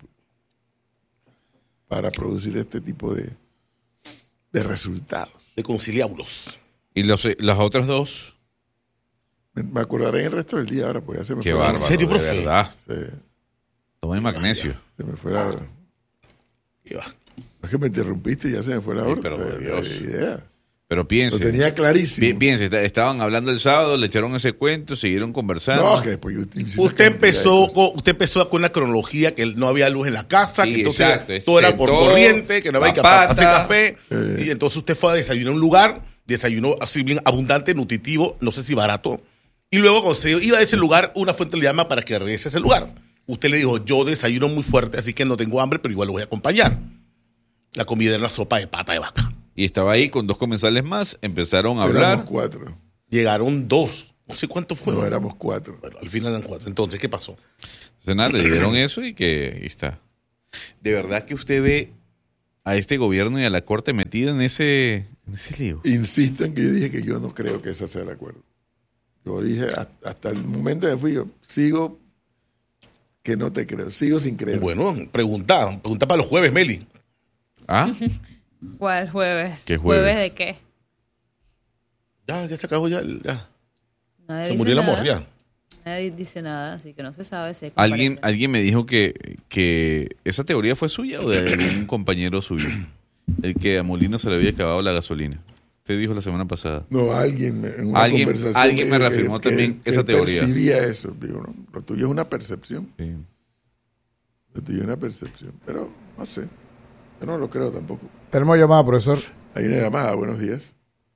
para producir este tipo de, de resultados. De conciliábulos. y los, las otras dos, Me, me acordaré el resto del día ahora, pues ya se me qué fue la- bárbaro, serio, de profe? verdad. Se, Tomen magnesio. se me fue la... Y va. Es que me interrumpiste y ya se me fue la Ay, hora. pero, la- por la Dios. idea. Pero piense. Lo tenía clarísimo. pi- Piense, está- estaban hablando el sábado, le echaron ese cuento, siguieron conversando. No, que después yo utilicé una Usted cantidad de empezó, cosas. con, usted empezó con una cronología que no había luz en la casa, Sí, que entonces exacto, todo era por sentó, corriente, que no había que papata. hacer café. Eh. Y entonces usted fue a desayunar a un lugar, desayunó así bien abundante, nutritivo, no sé si barato. Y luego cuando se iba a ese lugar, una fuente le llama para que regrese a ese lugar. Usted le dijo, yo desayuno muy fuerte, así que no tengo hambre, pero igual lo voy a acompañar. La comida era una sopa de pata de vaca. Y estaba ahí con dos comensales más, empezaron a Éramos hablar. cuatro. Llegaron dos, no sé cuántos fueron. No, éramos cuatro. Bueno, al final eran cuatro. Entonces, ¿qué pasó? Entonces, nada, le dijeron eso y que ahí está. ¿De verdad que usted ve a este gobierno y a la Corte metida en ese, en ese lío? Insisto en que yo dije que yo no creo que ese sea el acuerdo. Yo dije, hasta el momento que fui yo, sigo que no te creo, sigo sin creer. Bueno, pregunta, pregunta para los jueves, Meli. ¿Ah? ¿Cuál jueves? ¿Qué jueves? de qué? Ya, ya se acabó, ya. ya. Nadie Se dice murió la nada. morria. Nadie dice nada, así que no se sabe. Si hay ¿Alguien, comparación. alguien me dijo que, que esa teoría fue suya o de algún compañero suyo. El que a Molino se le había acabado la gasolina. Usted dijo la semana pasada. No, alguien me- en una Alguien- conversación alguien me dijo reafirmó también que esa él teoría. percibía eso. Digo, no, lo tuyo es una percepción. Sí. Lo tuyo es una percepción. Pero no sé. Yo no lo creo tampoco. Tenemos llamada, profesor. Hay una llamada. Buenos días.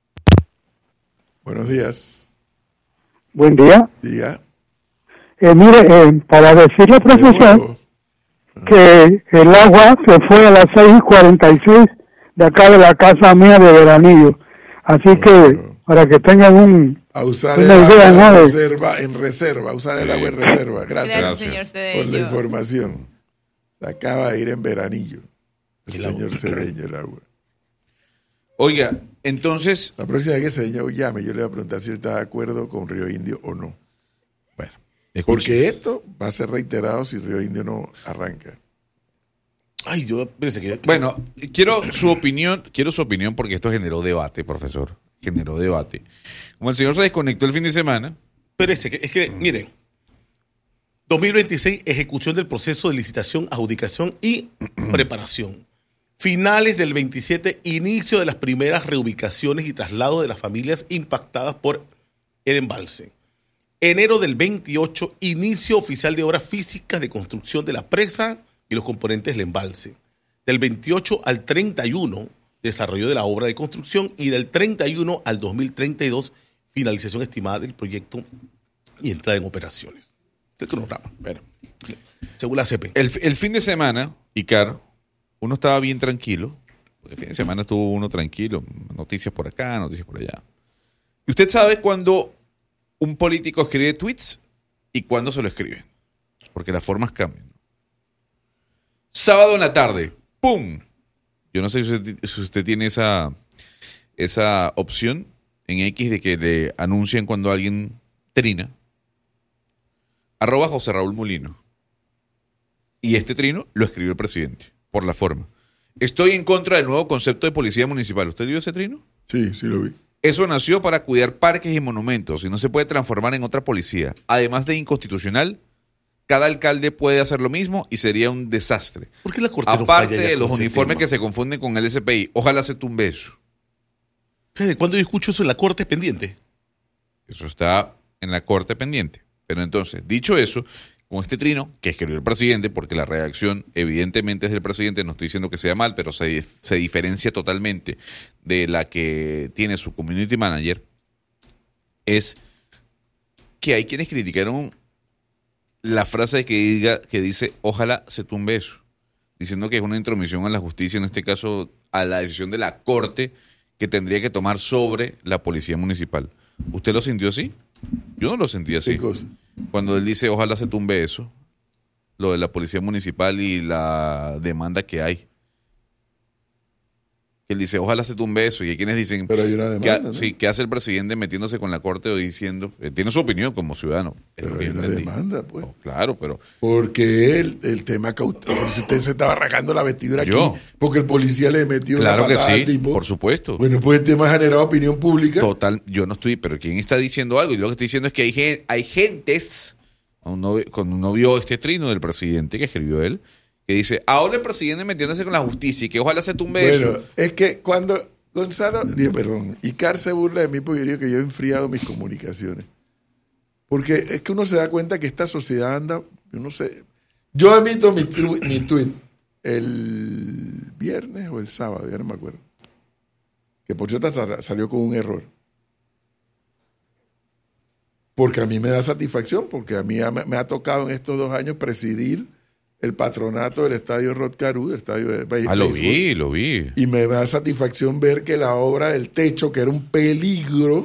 Buenos días. Buen día. Diga. Eh, mire, eh, para decirle, De profesor, nuevo. que el agua se fue a las seis y cuarenta y seis de acá de la casa mía de Veranillo. Así que, Bueno. para que tengan un... A usar el Una agua idea, ¿no? en De- reserva, en reserva. Usar el agua en reserva. Gracias. Gracias, señor Por la Cedeño. información. Acaba de ir en Veranillo. El El señor agua. Cedeño, el agua. Oiga, entonces, La próxima vez que Cedeño llame, yo le voy a preguntar si él está de acuerdo con Río Indio o no. bueno, Porque esto va a ser reiterado si Río Indio no arranca. Ay, yo pensé que. Bueno, quiero su opinión, quiero su opinión porque esto generó debate, profesor. Generó debate. Como el señor se desconectó el fin de semana, Espérese, que- es que, miren, dos mil veintiséis, ejecución del proceso de licitación, adjudicación y preparación. Finales del veintisiete, inicio de las primeras reubicaciones y traslado de las familias impactadas por el embalse. Enero del veintiocho, inicio oficial de obras físicas de construcción de la presa y los componentes del embalse. Del veintiocho al treinta y uno, desarrollo de la obra de construcción, y del treinta y uno al dos mil treinta y dos, finalización estimada del proyecto y entrada en operaciones. Es el cronograma, bueno, según la C P. el, el fin de semana, Icar, uno estaba bien tranquilo. El fin de semana estuvo uno tranquilo. Noticias por acá, noticias por allá. Y usted sabe cuando un político escribe tweets y cuándo se lo escriben. Porque las formas cambian. Sábado en la tarde, ¡pum! Yo no sé si usted, si usted tiene esa, esa opción en X de que le anuncien cuando alguien trina. Arroba José Raúl Molino. Y este trino lo escribió el presidente, por la forma. Estoy en contra del nuevo concepto de policía municipal. ¿Usted vio ese trino? Sí, sí lo vi. Eso nació para cuidar parques y monumentos y no se puede transformar en otra policía. Además de inconstitucional, cada alcalde puede hacer lo mismo y sería un desastre. ¿Por qué la Corte no falla Aparte ya de con los ese uniformes tema? que se confunden con el S P I, ojalá se tumbe eso. ¿Sabes de cuándo yo escucho eso en la Corte pendiente? Eso está en la corte pendiente. Pero entonces, dicho eso, con este trino que escribió el presidente, porque la redacción evidentemente es del presidente, no estoy diciendo que sea mal, pero se, se diferencia totalmente de la que tiene su community manager, es que hay quienes criticaron la frase que, diga, que dice, ojalá se tumbe eso, diciendo que es una intromisión a la justicia, en este caso a la decisión de la corte que tendría que tomar sobre la policía municipal. ¿Usted lo sintió así? Yo no lo sentí así. ¿Qué cosa? Cuando él dice, ojalá se tumbe eso, lo de la policía municipal y la demanda que hay. Él dice, ojalá se tumbe eso. Y hay quienes dicen, Pero hay una que, demanda, ¿no? sí, ¿qué hace el presidente metiéndose con la corte o diciendo? Eh, tiene su opinión como ciudadano. es Pero lo que hay yo una entendí. demanda, pues. Oh, claro, pero Porque el, el tema cautelar, si usted se estaba arrancando la vestidura Yo. aquí, porque el policía le metió claro una que patada sí, al tipo. por supuesto. Bueno, pues el tema ha generado opinión pública. Total, yo no estoy, pero ¿quién está diciendo algo? Y lo que estoy diciendo es que hay, gen- hay gentes, cuando uno, cuando uno vio este trino del presidente que escribió él, que dice, ahora el presidente metiéndose con la justicia y que ojalá se tumbe Bueno, eso. es que cuando Gonzalo, digo, perdón, Icar se burla de mí porque yo digo que yo he enfriado mis comunicaciones. Porque es que uno se da cuenta que esta sociedad anda, yo no sé. Yo emito mi, tru- mi tweet el viernes o el sábado, ya no me acuerdo. Que por cierto sal- salió con un error. Porque a mí me da satisfacción, porque a mí me, me ha tocado en estos dos años presidir el patronato del estadio Rod Carew, el estadio de béisbol. Ah, lo vi, lo vi. Y me da satisfacción ver que la obra del techo, que era un peligro,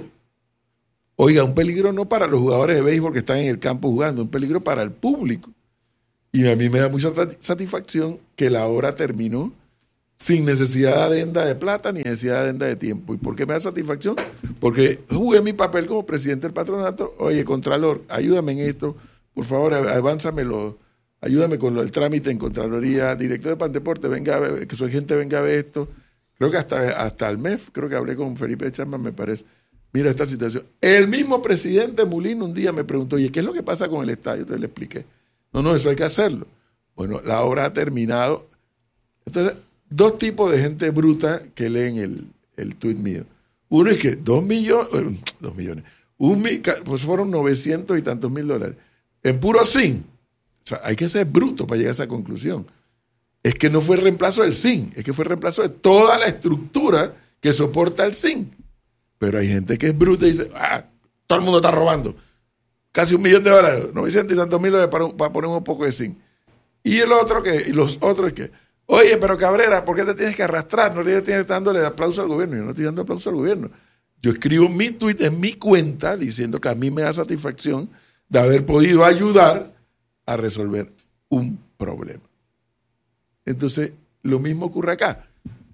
oiga, un peligro no para los jugadores de béisbol que están en el campo jugando, un peligro para el público. Y a mí me da mucha satisfacción que la obra terminó sin necesidad de adenda de plata ni necesidad de adenda de tiempo. ¿Y por qué me da satisfacción? Porque jugué mi papel como presidente del patronato. Oye, Contralor, ayúdame en esto. Por favor, avánzamelo. Ayúdame con lo del trámite en Contraloría. Director de Pandeporte, venga a ver, que su agente venga a ver esto. Creo que hasta, hasta el M E F, creo que hablé con Felipe Chapman, me parece. Mira esta situación. El mismo presidente Mulino un día me preguntó, oye, ¿qué es lo que pasa con el estadio? Entonces le expliqué. No, no, eso hay que hacerlo. Bueno, la obra ha terminado. Entonces, dos tipos de gente bruta que leen el, el tuit mío. Uno es que dos millones, dos millones, un, pues fueron novecientos y tantos mil dólares. En puro zinc. O sea, hay que ser bruto para llegar a esa conclusión. Es que no fue el reemplazo del zinc, es que fue el reemplazo de toda la estructura que soporta el zinc. Pero hay gente que es bruta y dice, ah, todo el mundo está robando. Casi un millón de dólares, novecientos y tantos mil dólares para, para poner un poco de zinc. Y el otro que, y los otros que, oye, pero Cabrera, ¿por qué te tienes que arrastrar? No le tienes que estar dándole aplauso al gobierno. Yo no estoy dando aplauso al gobierno. Yo escribo mi tuit en mi cuenta diciendo que a mí me da satisfacción de haber podido ayudar a resolver un problema. Entonces, lo mismo ocurre acá.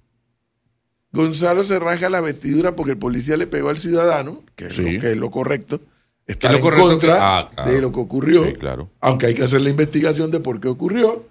Gonzalo se rasga la vestidura porque el policía le pegó al ciudadano, que es, sí. lo, que es lo correcto. Está en correcto contra que... ah, claro. de lo que ocurrió, sí, claro. Aunque hay que hacer la investigación de por qué ocurrió.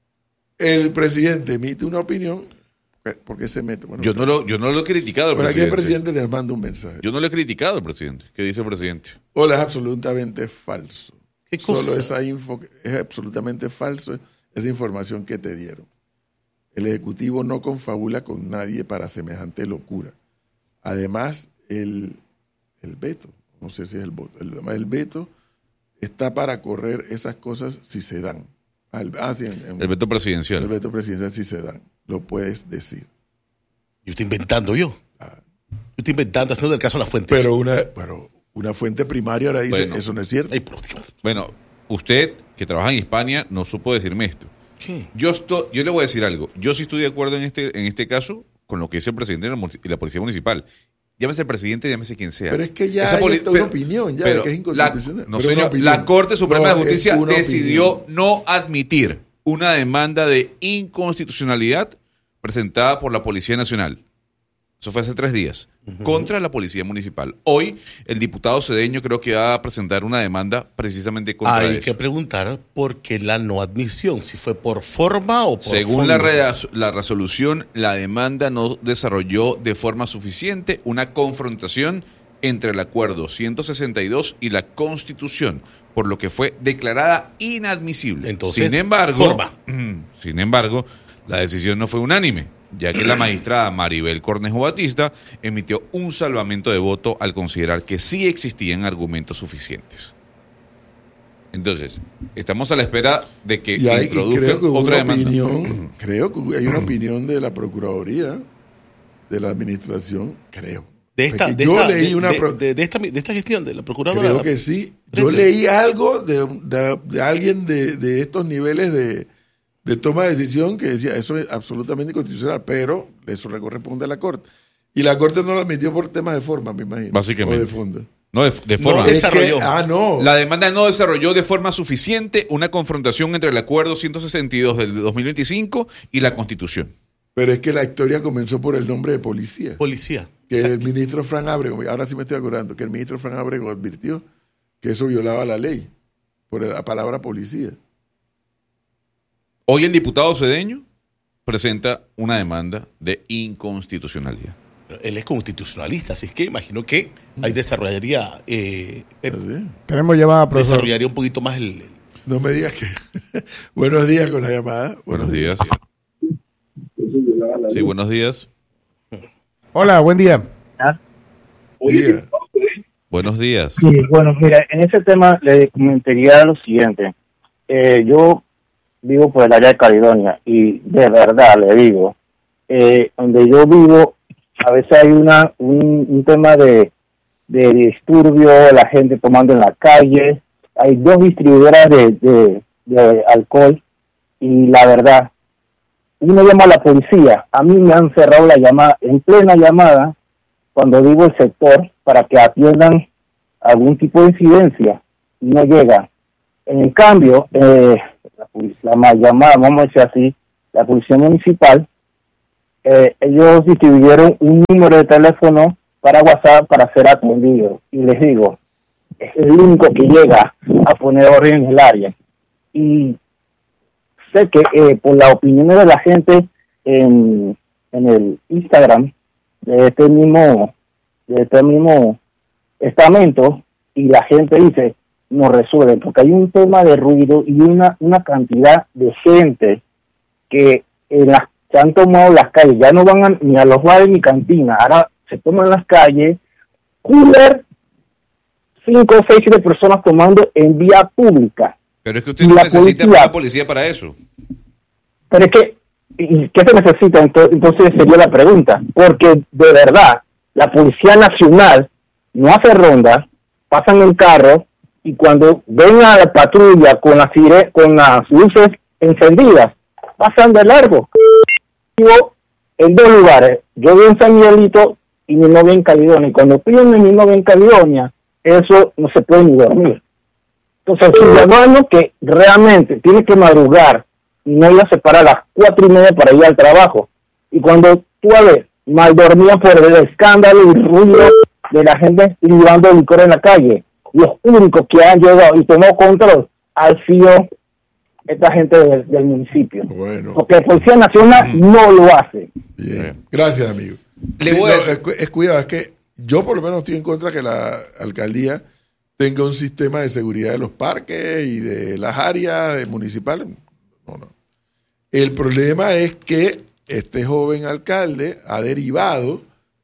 El presidente emite una opinión. ¿Por qué se mete? Bueno, yo, no lo, yo no lo he criticado al presidente. Aquí el presidente le manda un mensaje. Yo no lo he criticado al presidente. ¿Qué dice el presidente? Hola, es absolutamente falso. ¿Qué cosa? Solo esa info es absolutamente falso, esa información que te dieron. El Ejecutivo no confabula con nadie para semejante locura. Además, el, el veto, no sé si es el voto, el, el veto está para correr esas cosas si se dan. Ah, el, ah, sí, en, en, el veto presidencial. El veto presidencial si se dan. Lo puedes decir. Yo estoy inventando yo. Ah. Yo estoy inventando, haciendo el caso a la fuente. Pero una, pero una fuente primaria ahora dice, bueno, eso no es cierto. Ay, por Dios. Bueno, usted, que trabaja en Hispania, no supo decirme esto. ¿Qué? Yo, estoy, yo le voy a decir algo. Yo sí estoy de acuerdo en este, en este caso con lo que dice el presidente y la Policía Municipal. Llámese el presidente, llámese quien sea. Pero es que ya Esa hay poli- una pero, opinión, ya pero que es inconstitucional. La, no, señor, la Corte Suprema no, de Justicia decidió opinión. no admitir una demanda de inconstitucionalidad presentada por la Policía Nacional. Eso fue hace tres días. Uh-huh. Contra la Policía Municipal. Hoy, el diputado Cedeño creo que va a presentar una demanda precisamente contra Hay eso. Hay que preguntar por qué la no admisión, si fue por forma o por Según la, re- la resolución, la demanda no desarrolló de forma suficiente una confrontación entre el acuerdo ciento sesenta y dos y la Constitución, por lo que fue declarada inadmisible. Entonces, sin embargo, forma. sin embargo, la decisión no fue unánime, ya que la magistrada Maribel Cornejo Batista emitió un salvamento de voto al considerar que sí existían argumentos suficientes. Entonces, estamos a la espera de que y hay, introduzcan y creo que otra una demanda. Opinión, creo que hay una opinión de la Procuraduría, de la Administración, creo. De esta, de, yo esta, leí de, una de, pro... de, de, esta, de esta gestión de la Procuradora. Creo que sí. Yo leí algo de, de, de alguien de, de estos niveles de, de toma de decisión que decía eso es absolutamente inconstitucional, pero eso le corresponde a la Corte. Y la Corte no lo admitió por temas de forma, me imagino. Básicamente. O de fondo. No, de, de forma. No desarrolló. Es que, ah, no. La demanda no desarrolló de forma suficiente una confrontación entre el acuerdo ciento sesenta y dos del dos mil veinticinco y la Constitución. Pero es que la historia comenzó por el nombre de policía. Policía. Que Exacto. el ministro Fran Ábrego, ahora sí me estoy acordando, que el ministro Fran Ábrego advirtió que eso violaba la ley por la palabra policía. Hoy el diputado Cedeño presenta una demanda de inconstitucionalidad. Él es constitucionalista, así es que imagino que ahí desarrollaría eh, ¿Sí? Tenemos llamada, profesor. desarrollaría un poquito más el... el... No me digas que... Buenos días con la llamada. Buenos días. Sí, buenos días. Hola, buen día. Día. Buenos días. Sí, bueno, mira, en ese tema le comentaría lo siguiente. Eh, yo vivo por el área de Caledonia y de verdad le digo, eh, donde yo vivo, a veces hay una un, un tema de, de disturbio, la gente tomando en la calle. Hay dos distribuidoras de, de, de alcohol y la verdad, uno llama a la policía. A mí me han cerrado la llamada, en plena llamada, cuando digo el sector, para que atiendan algún tipo de incidencia, y no llega. En cambio, eh, la la mal llamada, vamos a decir así, la policía municipal, eh, ellos distribuyeron un número de teléfono para WhatsApp para ser atendido. Y les digo, es el único que llega a poner orden en el área. Y sé que eh, por las opiniones de la gente en, en el Instagram de este mismo de este mismo estamento, y la gente dice, no resuelven, porque hay un tema de ruido y una una cantidad de gente que en las, se han tomado las calles, ya no van a, ni a los bares ni cantinas, ahora se toman las calles, cooler, cinco o seis siete personas tomando en vía pública. Pero es que usted no necesita policía, una policía para eso. Pero es que, ¿y qué se necesita? Entonces sería la pregunta, porque de verdad, la Policía Nacional no hace ronda, pasan en carro, y cuando ven a la patrulla con las, con las luces encendidas, pasan de largo. Yo, en dos lugares, yo vivo en San Miguelito y mi novia en Caledonia, y cuando piden mi novia en Caledonia, eso no se puede ni dormir. Entonces, el ciudadano que realmente tiene que madrugar y no ir a separar a las cuatro y media para ir al trabajo, y cuando tú a ver, mal dormía por el escándalo y ruido de la gente librando licor en la calle, los únicos que han llegado y tomado control al sido esta gente del, del municipio. Bueno. Porque la Policía Nacional no lo hace. Bien. Gracias, amigo. Le Sí, voy no, a- es, cu- es cuidado, es que yo por lo menos estoy en contra que la alcaldía tenga un sistema de seguridad de los parques y de las áreas municipales. No, no. El problema es que este joven alcalde ha derivado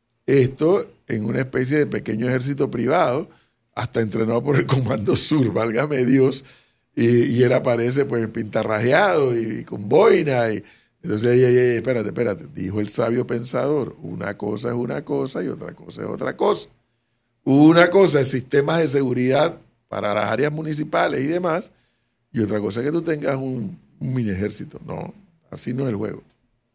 esto en una especie de pequeño ejército privado, hasta entrenado por el Comando Sur, válgame Dios, y, y él aparece pues pintarrajeado y con boina, y entonces, ey, ey, ey, espérate, espérate, dijo el sabio pensador, una cosa es una cosa y otra cosa es otra cosa. Una cosa es sistemas de seguridad para las áreas municipales y demás, y otra cosa es que tú tengas un, un mini ejército. No, así no es el juego.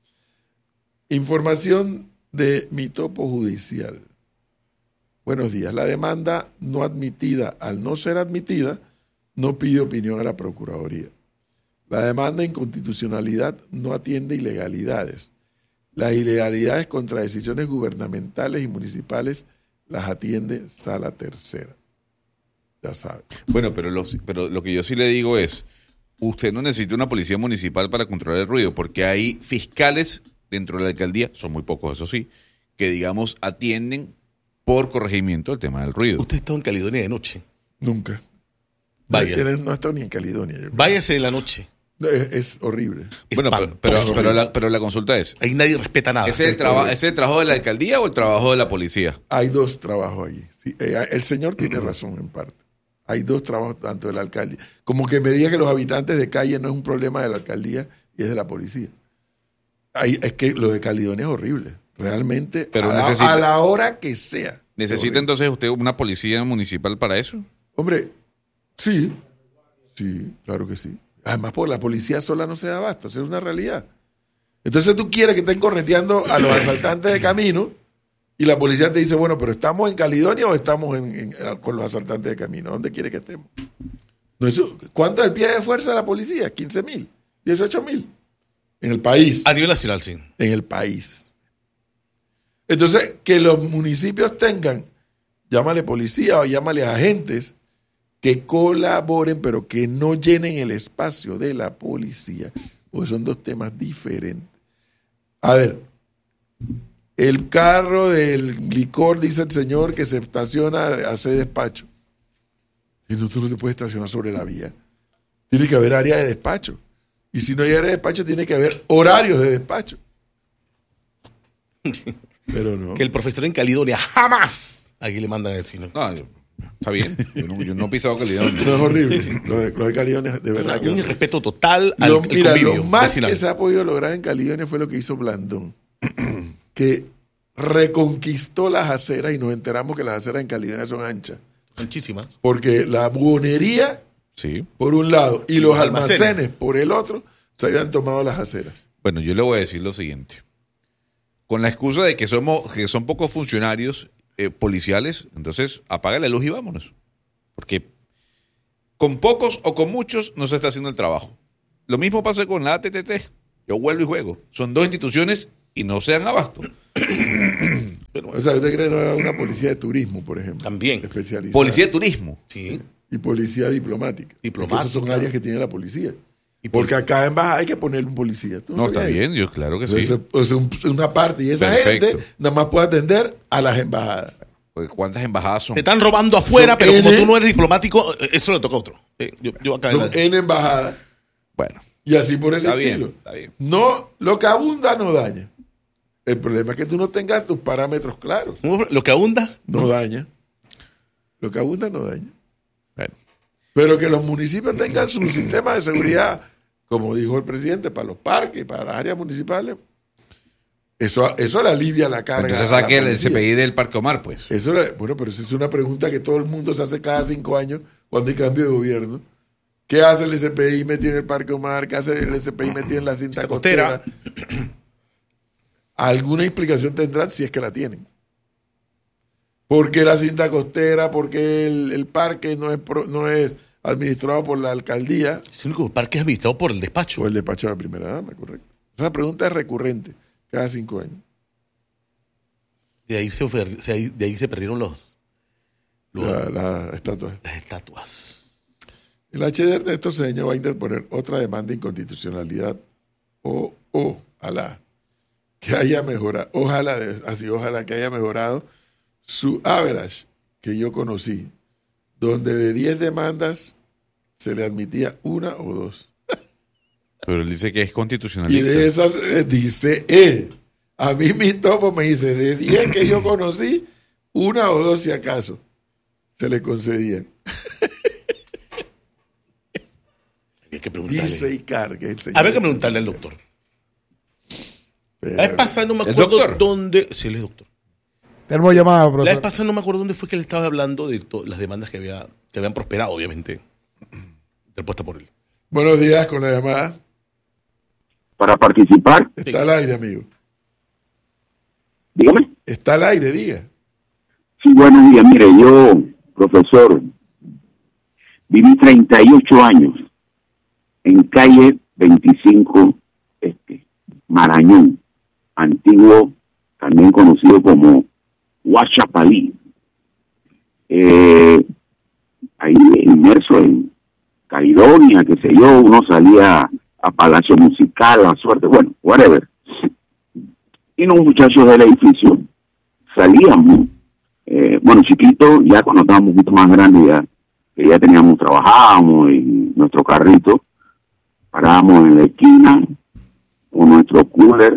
Información de mi topo judicial. Buenos días. La demanda no admitida, al no ser admitida, no pide opinión a la Procuraduría. La demanda de inconstitucionalidad no atiende ilegalidades. Las ilegalidades contra decisiones gubernamentales y municipales las atiende Sala Tercera. Ya sabe. Bueno, pero lo, pero lo que yo sí le digo es, usted no necesita una policía municipal para controlar el ruido, porque hay fiscales dentro de la alcaldía, son muy pocos, eso sí, que digamos atienden por corregimiento el tema del ruido. Usted está en Caledonia de noche. Nunca. Vaya. Él no ha estado ni en Caledonia. yo creo. Váyase en la noche. No, Es, es horrible. Bueno, pero, pero, pero la, pero la consulta es, Ahí nadie respeta nada. ¿es el, traba- ¿es el trabajo de la alcaldía o el trabajo de la policía? Hay dos trabajos allí. Sí, eh, el señor tiene razón en parte. Hay dos trabajos tanto de la alcaldía. Como que me diga que los habitantes de calle no es un problema de la alcaldía y es de la policía. Hay, es que lo de Caledonia es horrible. Realmente, Pero a, la, necesita- a la hora que sea. ¿Necesita Horrible. entonces usted una policía municipal para eso? Hombre, sí. Sí, claro que sí. Además, por la policía sola no se da abasto. Eso es una realidad. Entonces tú quieres que estén correteando a los asaltantes de camino y la policía te dice, bueno, pero ¿estamos en Caledonia o estamos en, en- con los asaltantes de camino? ¿Dónde quiere que estemos? No, eso, ¿cuánto es el pie de fuerza de la policía? quince mil, dieciocho mil. En el país. A nivel nacional, sí. En el país. Entonces, que los municipios tengan, llámale policía o llámale agentes, que colaboren, pero que no llenen el espacio de la policía, porque son dos temas diferentes. A ver, el carro del licor, dice el señor, que se estaciona a hacer despacho. Y no, tú no te puedes estacionar sobre la vía. Tiene que haber área de despacho. Y si no hay área de despacho, tiene que haber horarios de despacho. Pero no. Que el profesor en Caledonia jamás aquí le mandan a decir. ¿no? No, yo- está bien. Yo no, yo no he pisado Caledonia. No es horrible. Lo de, lo de Caledonia, de verdad. que Un no. irrespeto total al, Lo, al mira, convivio lo más vecinal. que se ha podido lograr en Caledonia fue lo que hizo Blandón, que reconquistó las aceras y nos enteramos que las aceras en Caledonia son anchas. Muchísimas. Porque la buhonería, Sí. por un lado, y los Los almacenes. almacenes, por el otro, se habían tomado las aceras. Bueno, yo le voy a decir lo siguiente. Con la excusa de que somos que son pocos funcionarios eh, policiales, entonces apaga la luz y vámonos. Porque con pocos o con muchos no se está haciendo el trabajo. lo mismo pasa con la A T T T. Yo vuelvo y juego. Son dos instituciones y no se dan abasto. Pero, o sea, ¿usted cree que no hay una policía de turismo, por ejemplo? También. Especializada. Policía de turismo. Sí. Y policía diplomática. Diplomática. Esas son áreas que tiene la policía. Y Porque policía. a cada embajada hay que ponerle un policía. ¿Tú No, sabías está eso? bien, yo claro que sí. Entonces, o sea, un- una parte. Y esa Perfecto. gente nada más puede atender a las embajadas. Porque ¿cuántas embajadas son? Te están robando afuera, Son pero como N. tú no eres diplomático, eh, eso le toca a otro. Eh, yo, yo acá en Son la- en embajadas. Bueno, Y así por el está estilo. bien, está bien. No, lo que abunda no daña. El problema es que tú no tengas tus parámetros claros. Lo que abunda, No daña. Lo que abunda no daña. Bueno. Pero que los municipios tengan su sistema de seguridad, como dijo el presidente, para los parques, para las áreas municipales, eso, eso le alivia la carga. Entonces a la saque el policía. C P I del Parque Omar, pues. Eso le- bueno, pero esa es una pregunta que todo el mundo se hace cada cinco años cuando hay cambio de gobierno. ¿Qué hace el S P I metido en el Parque Omar? ¿Qué hace el S P I metido en la cinta La costera? costera. Alguna explicación tendrán si es que la tienen. ¿Por qué la cinta costera? ¿Por qué el, el parque no es, pro- no es administrado por la alcaldía es el único parque administrado por el despacho. o el despacho de la primera dama? Correcto. Esa pregunta es recurrente cada cinco años. De ahí se, ofer- se- ahí- de ahí se perdieron los, los- La, la estatua. las estatuas. El H D Ernesto Cedeño va a interponer otra demanda de inconstitucionalidad o ojalá que haya mejorado, ojalá, así ojalá que haya mejorado su average que yo conocí, donde de diez demandas se le admitía una o dos. Pero él dice que es Y constitucionalista. de esas, eh, dice él, a mí mi topo me dice, de diez que yo conocí, una o dos si acaso se le concedían. Hay que preguntarle. Dice Icar, que es el señor. Habría que preguntarle al doctor. Pero- La vez pasada no me ¿El acuerdo doctor? dónde. Sí, él es doctor. Tenemos llamada, La vez profesor. pasada no me acuerdo dónde fue que él estaba hablando de to- las demandas que, había, que habían prosperado, obviamente, interpuestas por él. Buenos días con la llamada. Para participar, Está al aire, amigo. dígame. Está al aire, diga. Sí, buenos días. Mire, yo, profesor, viví treinta y ocho años en calle veinticinco, este, Marañón, antiguo, también conocido como Huachapalí. Eh, ahí inmerso en Caledonia, qué sé yo, uno salía a Palacio Musical, a Suerte, bueno, whatever. Y los muchachos del edificio salíamos, eh, bueno, chiquitos, ya cuando estábamos un poquito más grandes, ya, que ya teníamos, trabajábamos en nuestro carrito, parábamos en la esquina con nuestro cooler,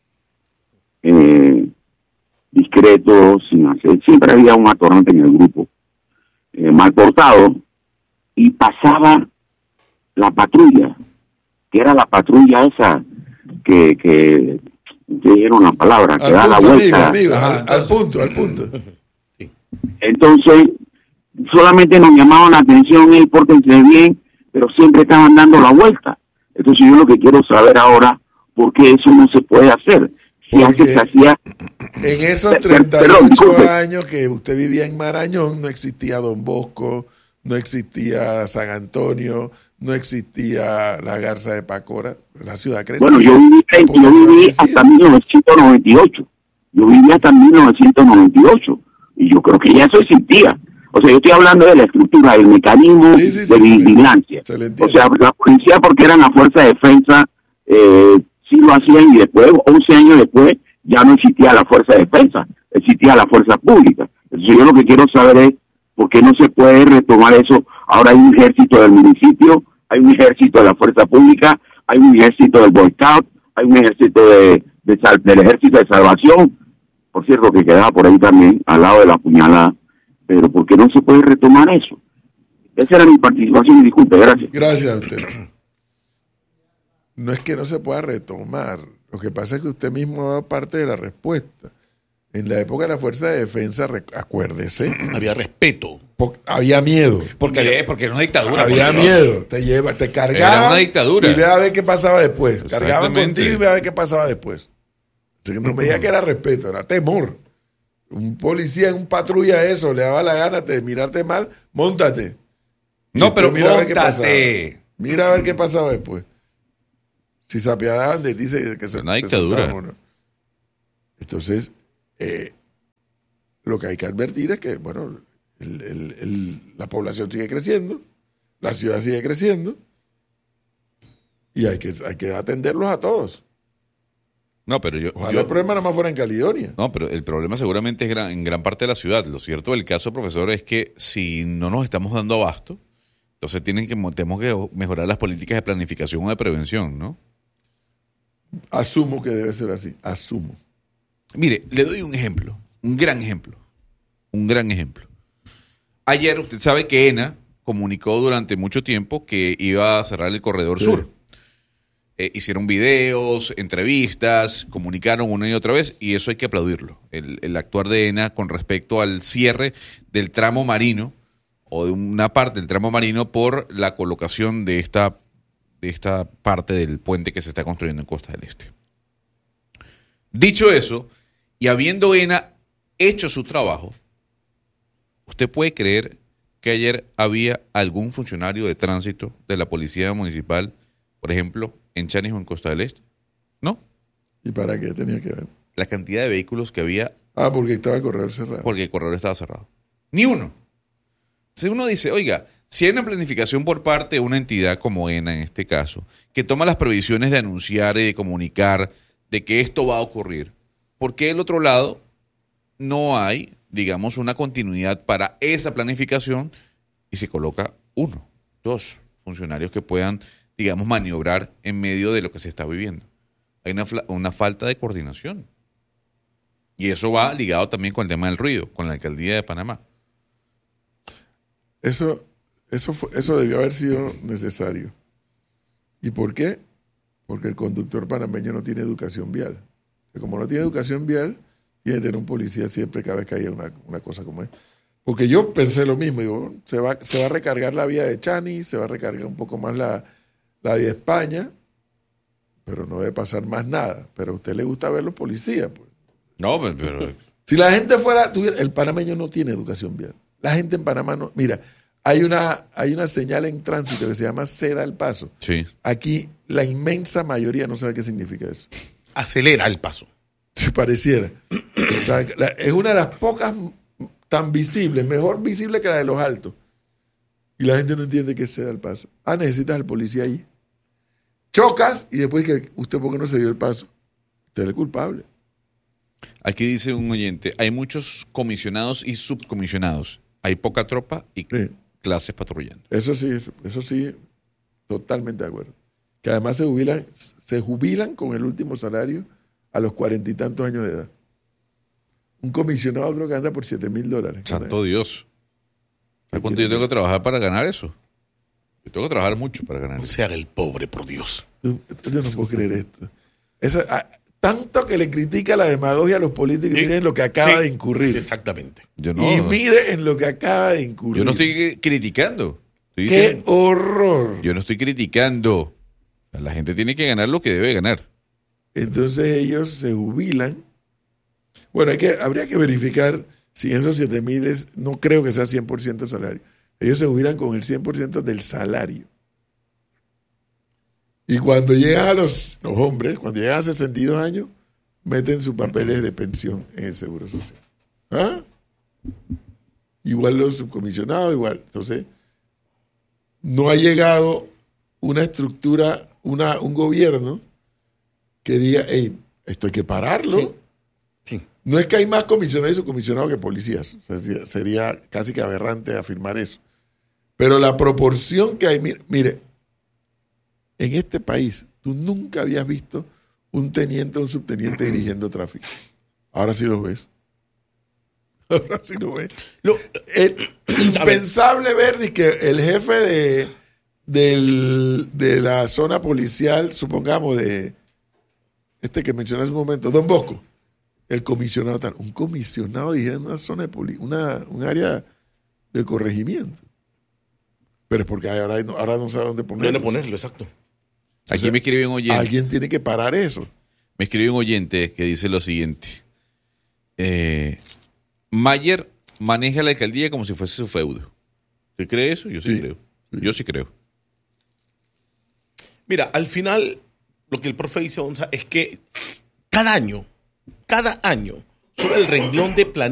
eh, discreto, sin hacer, siempre había un atorrante en el grupo, eh, mal portado, y pasaba la patrulla, que era la patrulla esa que, que, que dieron la palabra, que Al da la punto, amigo, vuelta. amigo, Ajá, al, al entonces. punto, al punto. Entonces, solamente nos llamaban la atención él porque entre bien, pero siempre estaban dando la vuelta. Entonces yo lo que quiero saber ahora, ¿por qué eso no se puede hacer? Si Porque- antes se hacía, En esos Per- per- treinta y perdón, ocho disculpe. años que usted vivía en Marañón, no existía Don Bosco, no existía San Antonio, no existía la Garza de Pacora, la ciudad crecía. bueno, yo viví, la yo población viví crecía. hasta mil novecientos noventa y ocho. Yo viví hasta mil novecientos noventa y ocho. Y yo creo que ya eso existía. O sea, yo estoy hablando de la estructura, del mecanismo Sí, sí, sí, de se le- vigilancia. se le O entiende. sea, la policía, porque eran la fuerza de defensa, eh, sí lo hacían, y después, once años después, ya no existía la fuerza de defensa, existía la fuerza pública. Entonces yo lo que quiero saber es por qué no se puede retomar eso. Ahora hay un ejército del municipio, hay un ejército de la fuerza pública, hay un ejército del Boy Scout, hay un ejército de, de sal- del ejército de salvación, por cierto, que quedaba por ahí también, al lado de la puñalada. Pero ¿por qué no se puede retomar eso? Esa era mi participación, y disculpe, gracias. Gracias a usted. No es que no se pueda retomar. Lo que pasa es que usted mismo ha dado parte de la respuesta. En la época de la Fuerza de Defensa, rec- acuérdese, Había respeto. po- había miedo. Porque, porque era una dictadura. Había por Dios. miedo. Te lleva, te cargaban. Era una dictadura. Y ve a ver qué pasaba después. Cargaban Exactamente. contigo y ve a ver qué pasaba después. Así que no me diga que era respeto, era temor. Un policía en un patrulla de eso le daba la gana de mirarte mal, móntate. Y No, después pero mira a ver qué pasaba. móntate. Mira a ver qué pasaba después. Si se apiadaban de ti, se, que se Una dictadura. presentaban, ¿no? Entonces, Una se dictadura. presentaban, ¿no? Entonces, eh, lo que hay que advertir es que, bueno, el, el, el, la población sigue creciendo, la ciudad sigue creciendo, y hay que, hay que atenderlos a todos. No, pero yo... Ojalá yo- el problema nada más fuera en Caledonia. No, pero el problema seguramente es gran- en gran parte de la ciudad. Lo cierto del caso, profesor, es que si no nos estamos dando abasto, entonces tienen que, tenemos que mejorar las políticas de planificación o de prevención, ¿no? Asumo que debe ser así, asumo. Mire, le doy un ejemplo, un gran ejemplo, un gran ejemplo. Ayer usted sabe que ENA comunicó durante mucho tiempo que iba a cerrar el corredor Sí. sur. Eh, hicieron videos, entrevistas, comunicaron una y otra vez, y eso hay que aplaudirlo. El, el actuar de ENA con respecto al cierre del tramo marino, o de una parte del tramo marino, por la colocación de esta, de esta parte del puente que se está construyendo en Costa del Este. Dicho eso, y habiendo ENA hecho su trabajo, ¿usted puede creer que ayer había algún funcionario de tránsito de la Policía Municipal, por ejemplo, en Chanis o en Costa del Este? No. ¿Y para qué tenía que ver? La cantidad de vehículos que había Ah, porque estaba el corredor cerrado. porque el corredor estaba cerrado. Ni uno. Entonces uno dice, oiga, si hay una planificación por parte de una entidad como ENA en este caso, que toma las previsiones de anunciar y de comunicar de que esto va a ocurrir, ¿por qué del otro lado no hay, digamos, una continuidad para esa planificación y se coloca uno, dos funcionarios que puedan, digamos, maniobrar en medio de lo que se está viviendo? Hay una, fla- una falta de coordinación. Y eso va ligado también con el tema del ruido, con la alcaldía de Panamá. Eso, eso, fue, eso debió haber sido necesario. ¿Y por qué? Porque el conductor panameño no tiene educación vial. Que como no tiene educación vial, tiene que tener un policía siempre cada vez que haya una, una cosa como esta. Porque yo pensé lo mismo, digo, se va, se va a recargar la vía de Chani, se va a recargar un poco más la, la vía de España, pero no debe pasar más nada. Pero a usted le gusta ver los policías, pues. No, pero... pero- Si la gente fuera, tuviera, el panameño no tiene educación vial. La gente en Panamá no, mira, hay una, hay una señal en tránsito que se llama ceda al paso. sí. Aquí la inmensa mayoría no sabe qué significa eso. Acelera el paso. Se pareciera. La- la- es una de las pocas tan visibles, mejor visible que la de los altos. Y la gente no entiende qué es ceda al paso. Ah, necesitas al policía ahí. Chocas y después que usted por qué no se dio el paso. Usted es el culpable. Aquí dice un oyente, hay muchos comisionados y subcomisionados. Hay poca tropa y Sí. clases patrullando. Eso sí, eso, eso sí, totalmente de acuerdo. Que además se jubilan, se jubilan con el último salario a los cuarenta y tantos años de edad. Un comisionado creo que anda por siete mil dólares. Santo Dios. ¿Sabes cuánto yo tengo que trabajar para ganar eso? Yo tengo que trabajar mucho para ganar No eso. se haga el pobre, por Dios. Yo no puedo creer esto. Esa- ah, tanto que le critica la demagogia a los políticos, Sí. miren lo que acaba Sí, de incurrir. Exactamente. Yo no, Y mire en lo que acaba de incurrir. yo no estoy criticando. Estoy ¡Qué diciendo- horror! yo no estoy criticando. La gente tiene que ganar lo que debe ganar. Entonces ellos se jubilan. Bueno, hay que, habría que verificar si esos siete mil es, no creo que sea cien por ciento salario. Ellos se jubilan con el cien por ciento del salario. Y cuando llegan a los, los hombres, cuando llegan a sesenta y dos años, meten sus papeles de pensión en el Seguro Social. ¿Ah? Igual los subcomisionados, igual. Entonces, no ha llegado una estructura, una, un gobierno que diga, hey, esto hay que pararlo. Sí. Sí. No es que hay más comisionados y subcomisionados que policías. O sea, sería, sería casi que aberrante afirmar eso. Pero la proporción que hay, mire, mire, en este país tú nunca habías visto un teniente o un subteniente dirigiendo tráfico. Ahora sí lo ves. Ahora sí lo ves. Lo- Es impensable ver de que el jefe de, del- de la zona policial, supongamos de este que mencioné hace un momento, Don Bosco, el comisionado tal, un comisionado dirigiendo una zona de poli, una, un área de corregimiento. Pero es porque ahora, no- ahora no sabe dónde no ponerlo. dónde ponerlo, exacto. Aquí me escribe un oyente. Alguien tiene que parar eso. Me escribe un oyente que dice lo siguiente. Eh, Mayer maneja la alcaldía como si fuese su feudo. ¿Usted cree eso? Yo sí, Sí, creo. sí. Yo sí creo. Mira, al final lo que el profe dice, Onza, es que cada año, cada año, sobre el renglón de planeta